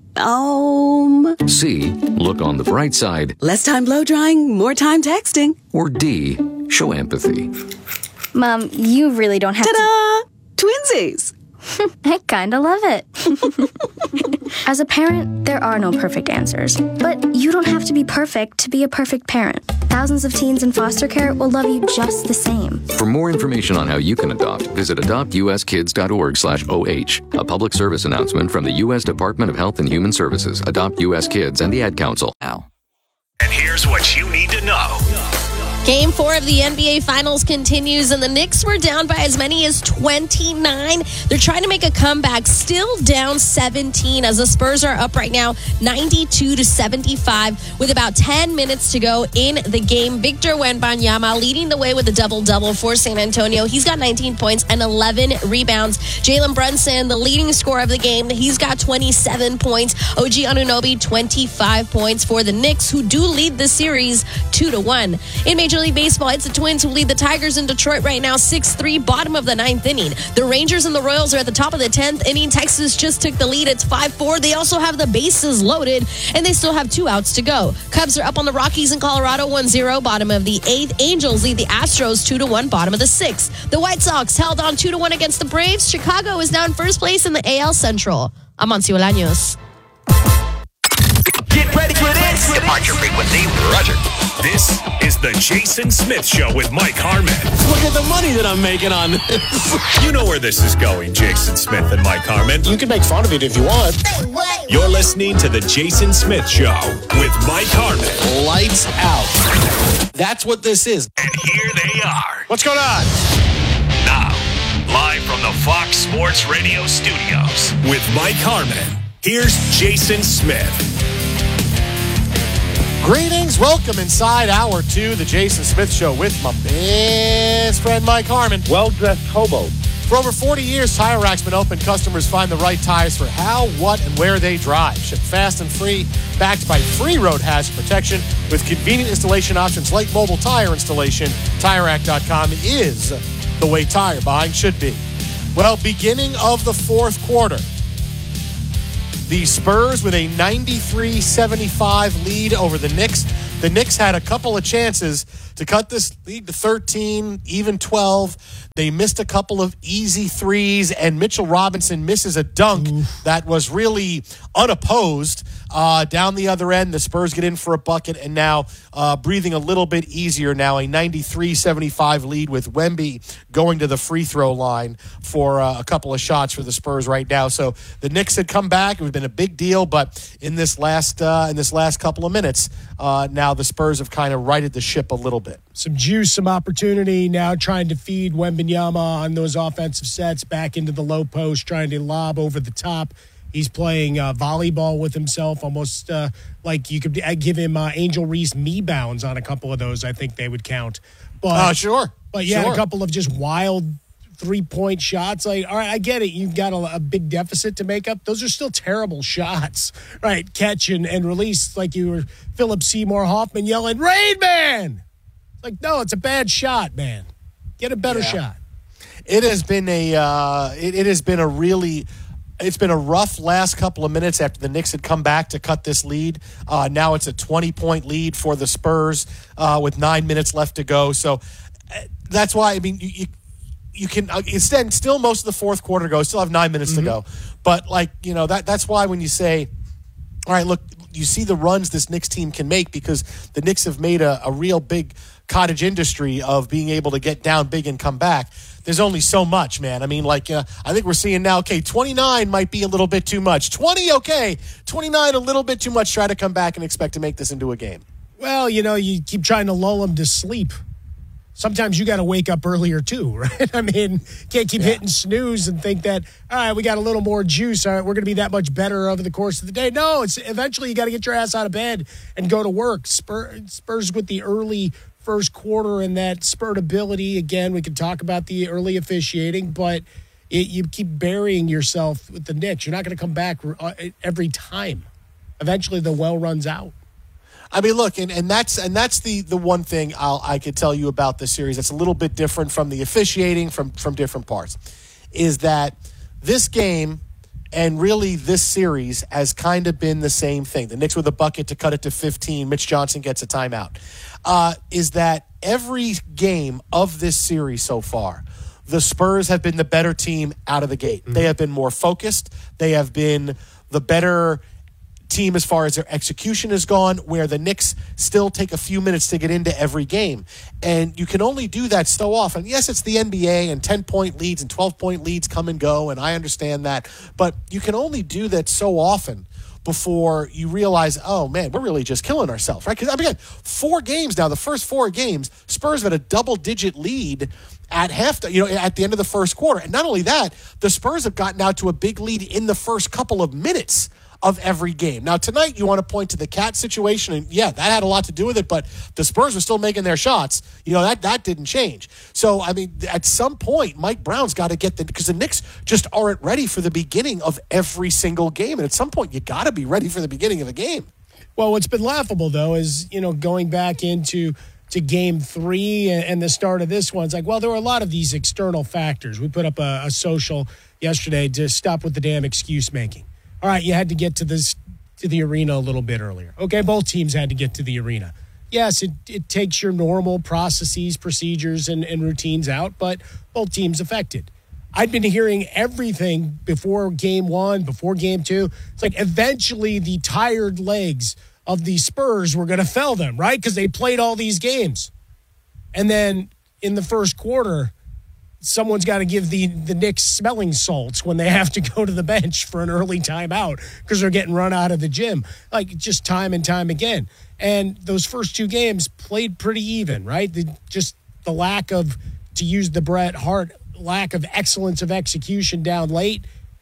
Speaker 28: Um.
Speaker 27: C, look on the bright side.
Speaker 28: Less time blow drying, more time texting.
Speaker 27: Or D, show empathy.
Speaker 17: Mom, you really don't have
Speaker 28: Ta-da! to... Twinsies!
Speaker 17: I kinda love it. As a parent, there are no perfect answers. But you don't have to be perfect to be a perfect parent. Thousands of teens in foster care will love you just the same.
Speaker 27: For more information on how you can adopt, visit adopt u s kids dot org slash O H. A public service announcement from the U S Department of Health and Human Services, Adopt U S Kids, and the Ad Council.
Speaker 5: And here's what you need to know.
Speaker 29: Game four of the N B A Finals continues, and the Knicks were down by as many as twenty-nine. They're trying to make a comeback, still down seventeen, as the Spurs are up right now ninety-two to seventy-five with about ten minutes to go in the game. Victor Wembanyama leading the way with a double-double for San Antonio. He's got nineteen points and eleven rebounds. Jalen Brunson, the leading scorer of the game, he's got twenty-seven points. O G Anunoby, twenty-five points for the Knicks, who do lead the series two to one. In Major League Baseball, it's the Twins who lead the Tigers in Detroit right now, six three, bottom of the ninth inning. The Rangers and the Royals are at the top of the tenth inning. Texas just took the lead. It's five four. They also have the bases loaded, and they still have two outs to go. Cubs are up on the Rockies in Colorado, one zero, bottom of the eighth. Angels lead the Astros two to one, bottom of the sixth. The White Sox held on two to one against the Braves. Chicago is now in first place in the A L Central. I'm Amancio Bolaños.
Speaker 5: Get ready for this. Departure frequency, Roger. This is the Jason Smith Show with Mike Harmon.
Speaker 2: Look at the money that I'm making on this.
Speaker 5: You know where this is going, Jason Smith and Mike Harmon.
Speaker 2: You can make fun of it if you want.
Speaker 5: You're listening to the Jason Smith Show with Mike Harmon.
Speaker 2: Lights out. That's what this is.
Speaker 5: And here they are.
Speaker 2: What's going on?
Speaker 5: Now, live from the Fox Sports Radio studios with Mike Harmon. Here's Jason Smith.
Speaker 2: Greetings. Welcome inside hour two, the Jason Smith Show with my best friend Mike Harmon.
Speaker 12: Well-dressed hobo.
Speaker 2: For over forty years, Tire Rack's been open. Customers find the right tires for how, what, and where they drive. Shipped fast and free, backed by free road hazard protection with convenient installation options like mobile tire installation. Tire Rack dot com is the way tire buying should be. Well, beginning of the fourth quarter, the Spurs with a ninety-three seventy-five lead over the Knicks. The Knicks had a couple of chances to cut this lead to thirteen, even twelve. They missed a couple of easy threes, and Mitchell Robinson misses a dunk Oof. that was really unopposed. Uh, down the other end, the Spurs get in for a bucket, and now uh, breathing a little bit easier now, a ninety-three seventy-five lead with Wemby going to the free throw line for uh, a couple of shots for the Spurs right now. So the Knicks had come back. It would have been a big deal, but in this last uh, in this last couple of minutes, uh, now the Spurs have kind of righted the ship a little bit.
Speaker 1: Some juice, some opportunity now trying to feed Wembanyama on those offensive sets back into the low post, trying to lob over the top. He's playing uh, volleyball with himself, almost uh, like you could give him uh, Angel Reese me bounds on a couple of those. I think they would count. But
Speaker 2: uh, sure.
Speaker 1: But yeah,
Speaker 2: sure.
Speaker 1: a couple of just wild three-point shots. Like, all right, I get it. You've got a, a big deficit to make up. Those are still terrible shots, right? Catch and, and release, like you were Philip Seymour Hoffman yelling, "Rain Man!" Like, no, it's a bad shot, man. Get a better yeah. shot.
Speaker 2: It has been a. Uh, it, it has been a really. It's been a rough last couple of minutes after the Knicks had come back to cut this lead. Uh, now it's a twenty-point lead for the Spurs uh, with nine minutes left to go. So uh, that's why, I mean, you you, you can uh, instead still most of the fourth quarter go. Still have nine minutes mm-hmm. to go. But, like, you know, that that's why when you say, all right, look, you see the runs this Knicks team can make because the Knicks have made a, a real big cottage industry of being able to get down big and come back. There's only so much, man. I mean, like, uh, I think we're seeing now, okay, twenty-nine might be a little bit too much. twenty, okay. twenty-nine, a little bit too much. Try to come back and expect to make this into a game.
Speaker 1: Well, you know, you keep trying to lull them to sleep. Sometimes you got to wake up earlier, too, right? I mean, can't keep yeah. hitting snooze and think that, all right, we got a little more juice. All right, we're going to be that much better over the course of the day. No, it's eventually you got to get your ass out of bed and go to work. Spurs, Spurs with the early first quarter and that spurt ability. Again, we can talk about the early officiating, but it, you keep burying yourself with the Knicks. You're not going to come back every time. Eventually, the well runs out.
Speaker 2: I mean, look, and, and that's and that's the the one thing I'll, I could tell you about this series that's a little bit different from the officiating from from different parts, is that this game and really this series has kind of been the same thing. The Knicks with a bucket to cut it to fifteen. Mitch Johnson gets a timeout. Uh, is that every game of this series so far, the Spurs have been the better team out of the gate. Mm-hmm. They have been more focused. They have been the better team as far as their execution has gone, where the Knicks still take a few minutes to get into every game. And you can only do that so often. Yes, it's the N B A, and ten-point leads and twelve-point leads come and go, and I understand that. But you can only do that so often before you realize, oh, man, we're really just killing ourselves, right? Because, I mean, four games now, the first four games, Spurs had a double-digit lead at half, you know, at the end of the first quarter. And not only that, the Spurs have gotten out to a big lead in the first couple of minutes of every game. Now, tonight, you want to point to the Cat situation, and yeah, that had a lot to do with it, but the Spurs were still making their shots. You know, that that didn't change. So, I mean, at some point, Mike Brown's got to get the, because the Knicks just aren't ready for the beginning of every single game, and at some point, you got to be ready for the beginning of the game.
Speaker 1: Well, what's been laughable, though, is, you know, going back into to game three and, and the start of this one, it's like, well, there were a lot of these external factors. We put up a, a social yesterday to stop with the damn excuse making. All right, you had to get to this to the arena a little bit earlier. Okay, both teams had to get to the arena. Yes, it, it takes your normal processes, procedures, and, and routines out, but both teams affected. I'd been hearing everything before game one, before game two. It's like eventually the tired legs of the Spurs were going to fell them, right? Because they played all these games. And then in the first quarter, someone's got to give the, the Knicks smelling salts when they have to go to the bench for an early timeout because they're getting run out of the gym, like just time and time again. And those first two games played pretty even, right? The, just the lack of, to use the Bret Hart, lack of excellence of execution down late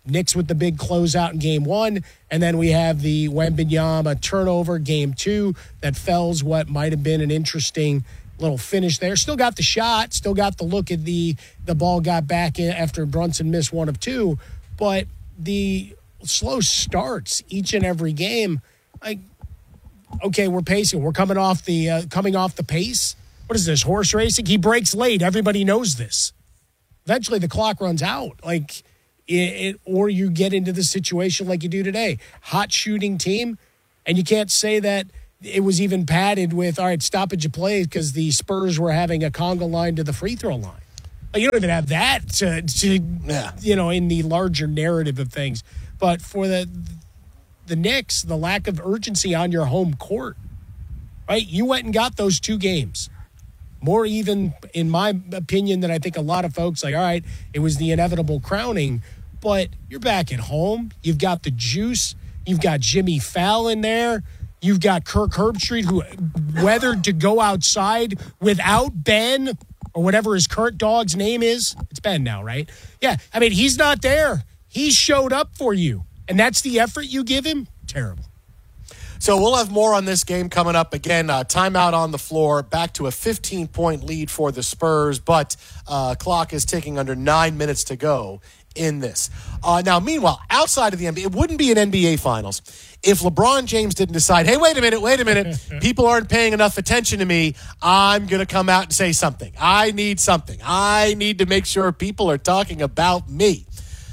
Speaker 1: Knicks with the big closeout in game one. And then we have the Wembanyama turnover game two that fells what might have been an interesting little finish there. Still got the shot, still got the look at the the ball got back in after Brunson missed one of two. But the slow starts each and every game, like, okay, we're pacing. We're coming off the uh, coming off the pace. What is this, horse racing? He breaks late. Everybody knows this. Eventually, the clock runs out. Like, it, it, or you get into the situation like you do today. Hot shooting team, and you can't say that it was even padded with, all right, stoppage of play because the Spurs were having a conga line to the free throw line. Like, you don't even have that to, to yeah. you know, in the larger narrative of things. But for the the Knicks, the lack of urgency on your home court, right? You went and got those two games. More even, in my opinion, than I think a lot of folks, like, all right, it was the inevitable crowning. But you're back at home. You've got the juice. You've got Jimmy Fallon there. You've got Kirk Herbstreit, who weathered to go outside without Ben, or whatever his current dog's name is. It's Ben now, right? Yeah, I mean, he's not there. He showed up for you. And that's the effort you give him? Terrible.
Speaker 2: So we'll have more on this game coming up. Again, uh, timeout on the floor, back to a fifteen-point lead for the Spurs, but uh, clock is ticking under nine minutes to go in this. Uh, now, meanwhile, outside of the N B A, it wouldn't be an N B A Finals if LeBron James didn't decide, hey, wait a minute, wait a minute, people aren't paying enough attention to me. I'm going to come out and say something. I need something. I need to make sure people are talking about me.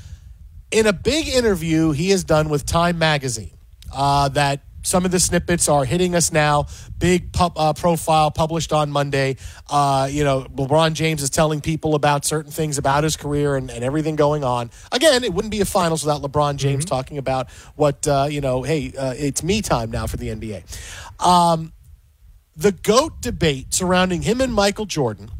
Speaker 2: In a big interview he has done with Time Magazine, uh, that some of the snippets are hitting us now, big pub, uh, profile published on Monday. Uh, you know, LeBron James is telling people about certain things about his career and, and everything going on. Again, it wouldn't be a finals without LeBron James mm-hmm. talking about what, uh, you know, hey, uh, it's me time now for the N B A. Um, the GOAT debate surrounding him and Michael Jordan,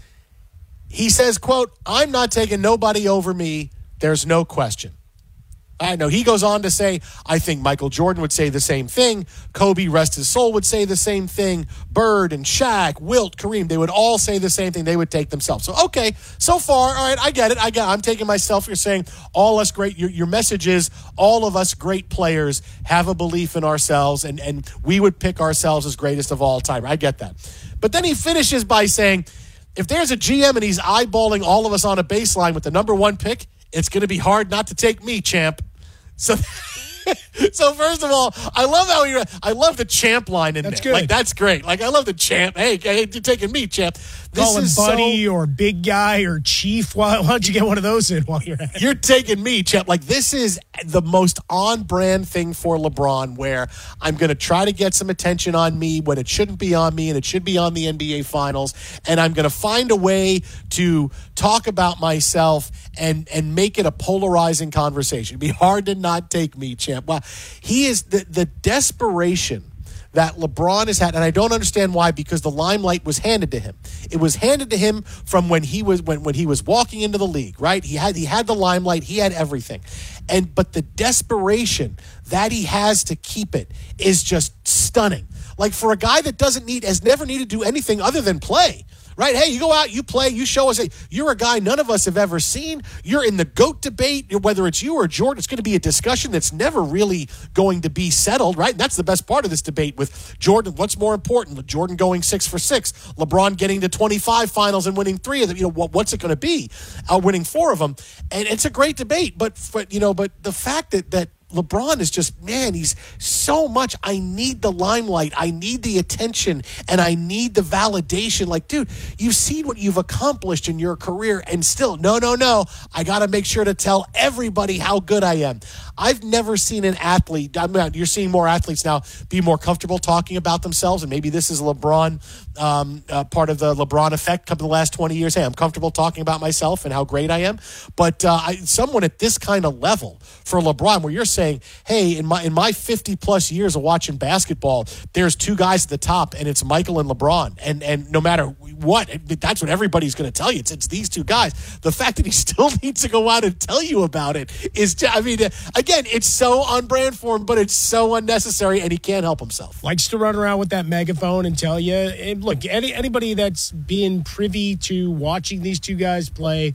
Speaker 2: he says, quote, I'm not taking nobody over me. There's no question. I know. He goes on to say, I think Michael Jordan would say the same thing. Kobe, rest his soul, would say the same thing. Bird and Shaq, Wilt, Kareem, they would all say the same thing. They would take themselves. So, okay, so far, all right, I get it. I get it. I'm taking myself. You're saying all us great, your, your message is all of us great players have a belief in ourselves, and, and we would pick ourselves as greatest of all time. I get that. But then he finishes by saying, if there's a G M and he's eyeballing all of us on a baseline with the number one pick, it's going to be hard not to take me, champ. So, so first of all, I love how you. I love the champ line in
Speaker 1: that's
Speaker 2: there.
Speaker 1: Good.
Speaker 2: Like that's great. Like I love the champ. Hey, hey you're taking me, champ. This
Speaker 1: Call him
Speaker 2: is
Speaker 1: buddy
Speaker 2: so,
Speaker 1: or big guy or chief. Why, why don't you get one of those in while you're at it?
Speaker 2: You're taking me, champ. Like this is the most on-brand thing for LeBron, where I'm going to try to get some attention on me when it shouldn't be on me, and it should be on the N B A Finals. And I'm going to find a way to talk about myself and and make it a polarizing conversation. It'd be hard to not take me, champ. Well, he is the the desperation that LeBron has had, and I don't understand why, because the limelight was handed to him. It was handed to him from when he was when, when he was walking into the league, right? He had he had the limelight, he had everything. And but the desperation that he has to keep it is just stunning. Like for a guy that doesn't need has never needed to do anything other than play. Right? Hey, you go out, you play, you show us. Hey, you're a guy none of us have ever seen. You're in the GOAT debate, whether it's you or Jordan. It's going to be a discussion that's never really going to be settled, right? And that's the best part of this debate with Jordan. What's more important? Jordan going six for six, LeBron getting to twenty-five finals and winning three of them. You know, what, what's it going to be? Uh, winning four of them. And it's a great debate. But, but you know, but the fact that that LeBron is just, man, he's so much. I need the limelight. I need the attention, and I need the validation. Like, dude, you've seen what you've accomplished in your career, and still, no, no, no. I got to make sure to tell everybody how good I am. I've never seen an athlete, I mean, you're seeing more athletes now be more comfortable talking about themselves, and maybe this is LeBron, um, uh, part of the LeBron effect come the last twenty years. Hey, I'm comfortable talking about myself and how great I am. But uh, I, someone at this kind of level for LeBron, where you're saying, hey, in my in my fifty plus years of watching basketball, there's two guys at the top, and it's Michael and LeBron. And and no matter what, that's what everybody's going to tell you. It's it's these two guys. The fact that he still needs to go out and tell you about it is, I mean, again, it's so on brand for him, but it's so unnecessary, and he can't help himself.
Speaker 1: Likes to run around with that megaphone and tell you. And look, any anybody that's being privy to watching these two guys play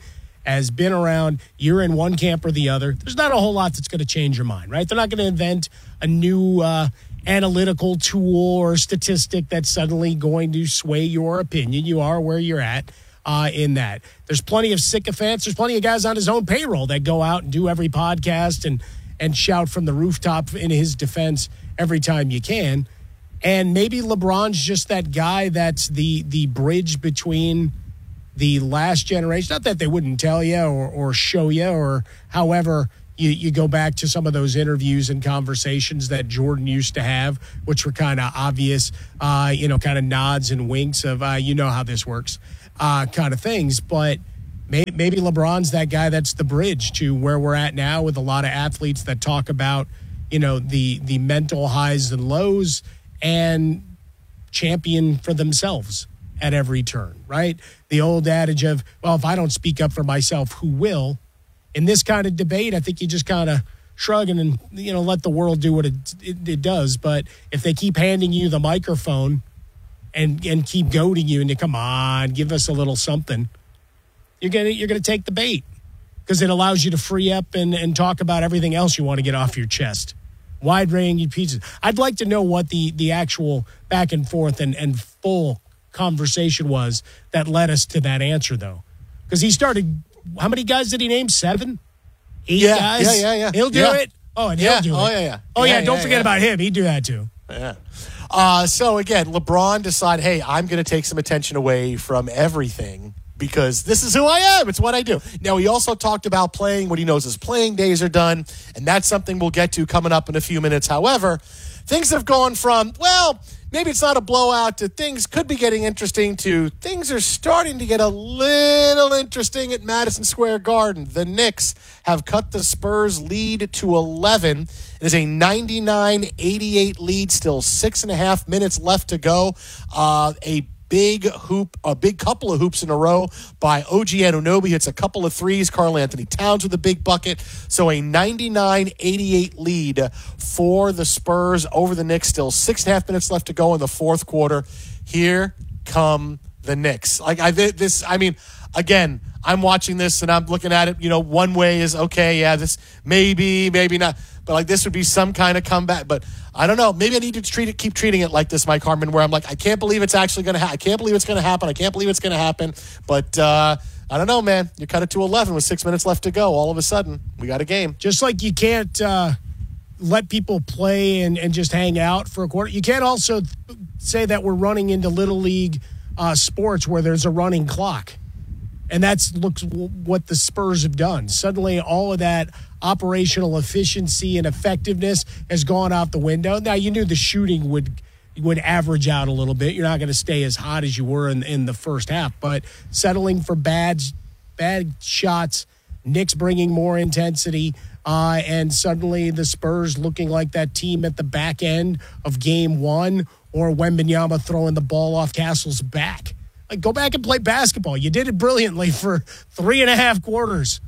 Speaker 1: has been around, you're in one camp or the other, there's not a whole lot that's going to change your mind, right? They're not going to invent a new uh, analytical tool or statistic that's suddenly going to sway your opinion. You are where you're at uh, in that. There's plenty of sycophants. There's plenty of guys on his own payroll that go out and do every podcast and, and shout from the rooftop in his defense every time you can. And maybe LeBron's just that guy that's the the bridge between the last generation. Not that they wouldn't tell you or, or show you or however you, you go back to some of those interviews and conversations that Jordan used to have, which were kind of obvious, uh, you know, kind of nods and winks of, uh, you know how this works uh, kind of things. But maybe, maybe LeBron's that guy that's the bridge to where we're at now with a lot of athletes that talk about, you know, the the mental highs and lows and champion for themselves at every turn, right? The old adage of, well, if I don't speak up for myself, who will? In this kind of debate, I think you just kind of shrug and, and, you know, let the world do what it, it, it does. But if they keep handing you the microphone and and keep goading you and you come on, give us a little something, you're gonna you're gonna take the bait because it allows you to free up and, and talk about everything else you want to get off your chest. Wide ranging pieces. I'd like to know what the, the actual back and forth and, and full conversation was that led us to that answer, though. Because he started, how many guys did he name? Seven? Eight
Speaker 2: yeah,
Speaker 1: guys?
Speaker 2: Yeah, yeah, yeah.
Speaker 1: He'll do
Speaker 2: yeah.
Speaker 1: it? Oh, and
Speaker 2: yeah.
Speaker 1: he'll do
Speaker 2: oh,
Speaker 1: it.
Speaker 2: Yeah, yeah.
Speaker 1: Oh, yeah,
Speaker 2: yeah
Speaker 1: don't
Speaker 2: yeah,
Speaker 1: forget
Speaker 2: yeah.
Speaker 1: about him. He'd do that, too.
Speaker 2: Yeah. Uh, so, again, LeBron decided, hey, I'm going to take some attention away from everything because this is who I am. It's what I do. Now, he also talked about playing when he knows his playing days are done, and that's something we'll get to coming up in a few minutes. However, things have gone from, well, maybe it's not a blowout to things could be getting interesting to things are starting to get a little interesting at Madison Square Garden. The Knicks have cut the Spurs lead to eleven. It is a ninety-nine eighty-eight lead, still six and a half minutes left to go. Uh, a Big hoop, a big couple of hoops in a row by O G Anunoby. Hits a couple of threes. Karl Anthony Towns with a big bucket. So a ninety-nine eighty-eight lead for the Spurs over the Knicks. Still six and a half minutes left to go in the fourth quarter. Here come the Knicks. Like I this, I mean, again, I'm watching this and I'm looking at it. You know, one way is okay, yeah, this maybe, maybe not. But like this would be some kind of comeback. But I don't know. Maybe I need to treat it, keep treating it like this, Mike Harmon, where I'm like, I can't believe it's actually going to happen. I can't believe it's going to happen. I can't believe it's going to happen. But uh, I don't know, man. You cut it to eleven with six minutes left to go. All of a sudden, we got a game.
Speaker 1: Just like you can't uh, let people play and, and just hang out for a quarter. You can't also say that we're running into Little League uh, sports where there's a running clock. And that's looks what the Spurs have done. Suddenly, all of that operational efficiency and effectiveness has gone out the window. Now, you knew the shooting would would average out a little bit. You're not going to stay as hot as you were in, in the first half. But settling for bad, bad shots, Knicks bringing more intensity, uh, and suddenly the Spurs looking like that team at the back end of game one, or Wembanyama throwing the ball off Castle's back. Like, go back and play basketball. You did it brilliantly for three and a half quarters.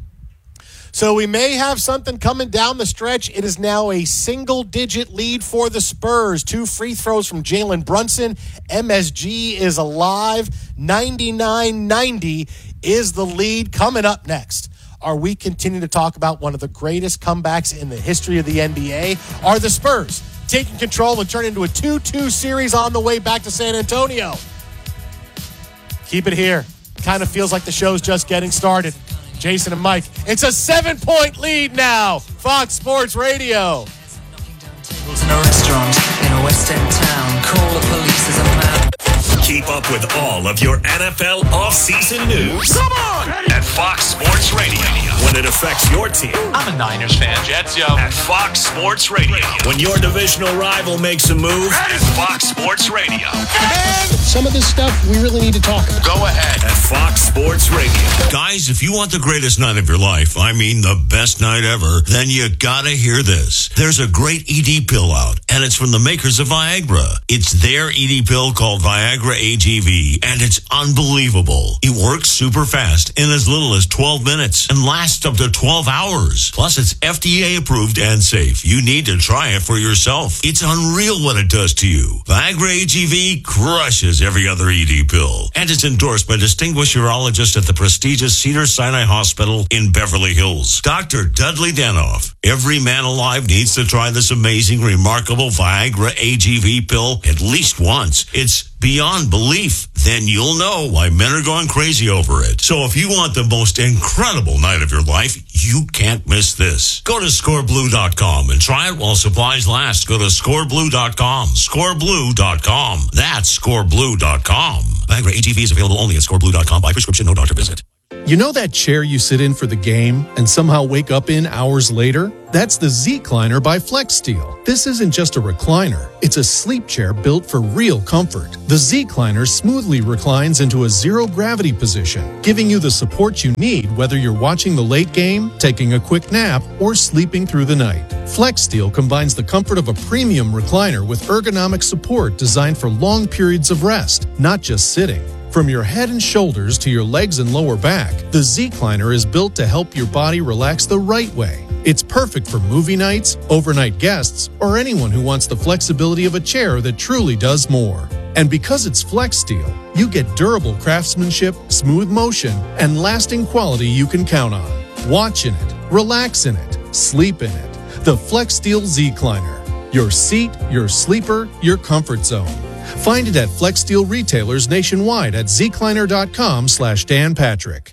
Speaker 2: So we may have something coming down the stretch. It is now a single-digit lead for the Spurs. Two free throws from Jalen Brunson. M S G is alive. ninety-nine ninety is the lead. Coming up next, are we continuing to talk about one of the greatest comebacks in the history of the N B A? Are the Spurs taking control and turn into a two two series on the way back to San Antonio? Keep it here. Kind of feels like the show's just getting started. Jason and Mike. It's a seven-point lead now. Fox Sports Radio.
Speaker 6: In a restaurant in a West End town. Call the police as a man.
Speaker 5: Keep up with all of your N F L offseason news. Come on! At Fox Sports Radio. When it affects your team.
Speaker 8: I'm a Niners fan, Jets, yo.
Speaker 5: At Fox Sports Radio. When your divisional rival makes a move. At Fox Sports Radio.
Speaker 1: And some of this stuff we really need to talk about.
Speaker 5: Go ahead. At Fox Sports Radio.
Speaker 9: Guys, if you want the greatest night of your life, I mean the best night ever, then you gotta hear this. There's a great E D pill out, and it's from the makers of Viagra. It's their E D pill called Viagra A G V, and it's unbelievable. It works super fast in as little as twelve minutes and lasts up to twelve hours. Plus, it's F D A approved and safe. You need to try it for yourself. It's unreal what it does to you. Viagra A G V crushes every other E D pill, and it's endorsed by distinguished urologists at the prestigious C Cedars-Sinai Hospital in Beverly Hills. Doctor Dudley Danoff. Every man alive needs to try this amazing, remarkable Viagra A G V pill at least once. It's beyond belief. Then you'll know why men are going crazy over it. So if you want the most incredible night of your life, you can't miss this. Go to score blue dot com and try it while supplies last. Go to score blue dot com. score blue dot com. That's score blue dot com. Viagra A G V is available only at score blue dot com by prescription, no doctor visit.
Speaker 7: You know that chair you sit in for the game and somehow wake up in hours later? That's the Z-Cliner by FlexSteel. This isn't just a recliner. It's a sleep chair built for real comfort. The Z-Cliner smoothly reclines into a zero-gravity position, giving you the support you need whether you're watching the late game, taking a quick nap, or sleeping through the night. FlexSteel combines the comfort of a premium recliner with ergonomic support designed for long periods of rest, not just sitting. From your head and shoulders to your legs and lower back, the Z-Cliner is built to help your body relax the right way. It's perfect for movie nights, overnight guests, or anyone who wants the flexibility of a chair that truly does more. And because it's FlexSteel, you get durable craftsmanship, smooth motion, and lasting quality you can count on. Watch in it, relax in it, sleep in it. The FlexSteel Z-Cliner. Your seat, your sleeper, your comfort zone. Find it at FlexSteel retailers nationwide at zcliner.com slash Dan Patrick.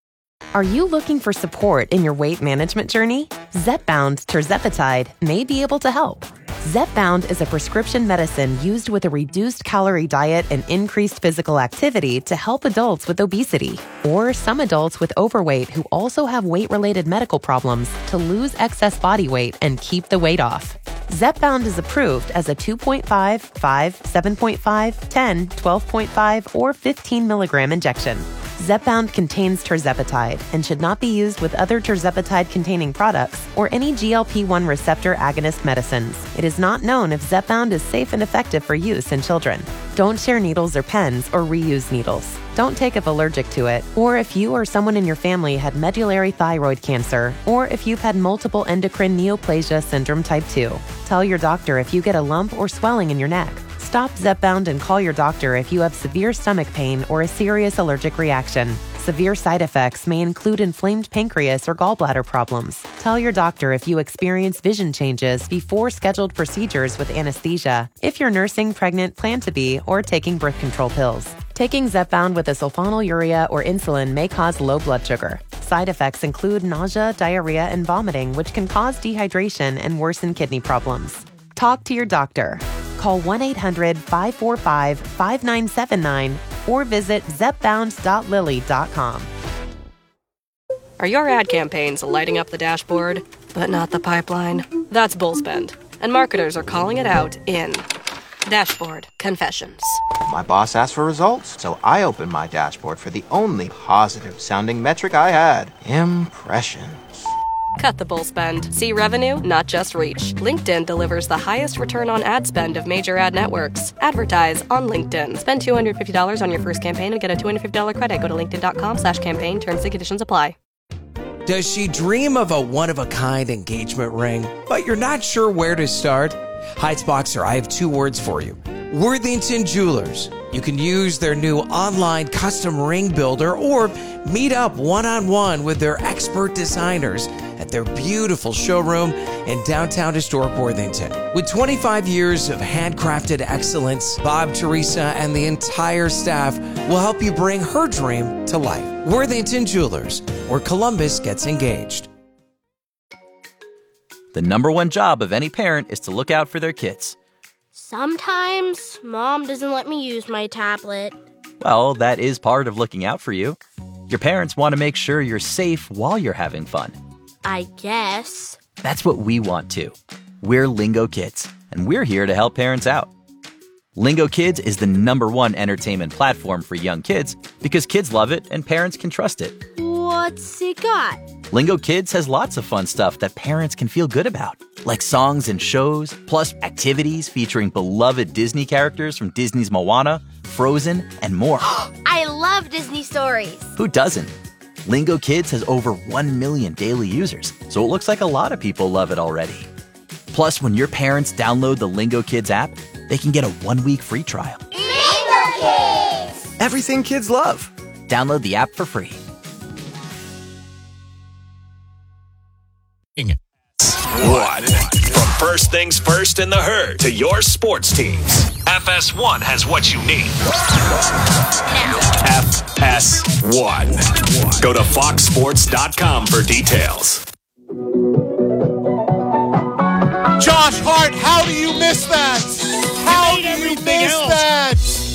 Speaker 10: Are you looking for support in your weight management journey? Zepbound tirzepatide may be able to help. Zepbound is a prescription medicine used with a reduced calorie diet and increased physical activity to help adults with obesity or some adults with overweight who also have weight-related medical problems to lose excess body weight and keep the weight off. Zepbound is approved as a two point five, five, seven point five, ten, twelve point five, or fifteen milligram injection. Zepbound contains tirzepatide and should not be used with other tirzepatide-containing products or any G L P one receptor agonist medicines. It is not known if Zepbound is safe and effective for use in children. Don't share needles or pens or reuse needles. Don't take if allergic to it, or if you or someone in your family had medullary thyroid cancer, or if you've had multiple endocrine neoplasia syndrome type two. Tell your doctor if you get a lump or swelling in your neck. Stop Zepbound and call your doctor if you have severe stomach pain or a serious allergic reaction. Severe side effects may include inflamed pancreas or gallbladder problems. Tell your doctor if you experience vision changes before scheduled procedures with anesthesia, if you're nursing, pregnant, plan to be, or taking birth control pills. Taking Zepbound with a sulfonylurea or insulin may cause low blood sugar. Side effects include nausea, diarrhea, and vomiting, which can cause dehydration and worsen kidney problems. Talk to your doctor. Call one eight hundred, five four five, five nine seven nine or visit zepbound dot lilly dot com.
Speaker 13: Are your ad campaigns lighting up the dashboard, but not the pipeline? That's Bullspend, and marketers are calling it out in Dashboard Confessions.
Speaker 14: My boss asked for results, so I opened my dashboard for the only positive-sounding metric I had, impressions.
Speaker 13: Cut the bull spend. See revenue, not just reach. LinkedIn delivers the highest return on ad spend of major ad networks. Advertise on LinkedIn. Spend two hundred fifty dollars on your first campaign and get a two hundred fifty dollars credit. Go to linkedin.com slash campaign. Terms and conditions apply.
Speaker 18: Does she dream of a one-of-a-kind engagement ring, but you're not sure where to start? Heights-Boxer, I have two words for you. Worthington Jewelers. You can use their new online custom ring builder or meet up one-on-one with their expert designers at their beautiful showroom in downtown historic Worthington. With twenty-five years of handcrafted excellence, Bob, Teresa, and the entire staff will help you bring her dream to life. Worthington Jewelers, where Columbus gets engaged.
Speaker 19: The number one job of any parent is to look out for their kids.
Speaker 20: Sometimes Mom doesn't let me use my tablet.
Speaker 19: Well, that is part of looking out for you. Your parents want to make sure you're safe while you're having fun.
Speaker 20: I guess.
Speaker 19: That's what we want too. We're Lingo Kids, and we're here to help parents out. Lingo Kids is the number one entertainment platform for young kids because kids love it and parents can trust it.
Speaker 20: What's it got?
Speaker 19: Lingo Kids has lots of fun stuff that parents can feel good about, like songs and shows, plus activities featuring beloved Disney characters from Disney's Moana, Frozen, and more.
Speaker 20: I love Disney stories.
Speaker 19: Who doesn't? Lingo Kids has over one million daily users, so it looks like a lot of people love it already. Plus, when your parents download the Lingo Kids app, they can get a one-week free trial.
Speaker 20: Lingo Kids!
Speaker 19: Everything kids love. Download the app for free.
Speaker 5: From first things first in the herd to your sports teams, F S one has what you need. F S one. Go to fox sports dot com for details.
Speaker 2: Josh Hart, how do you miss that?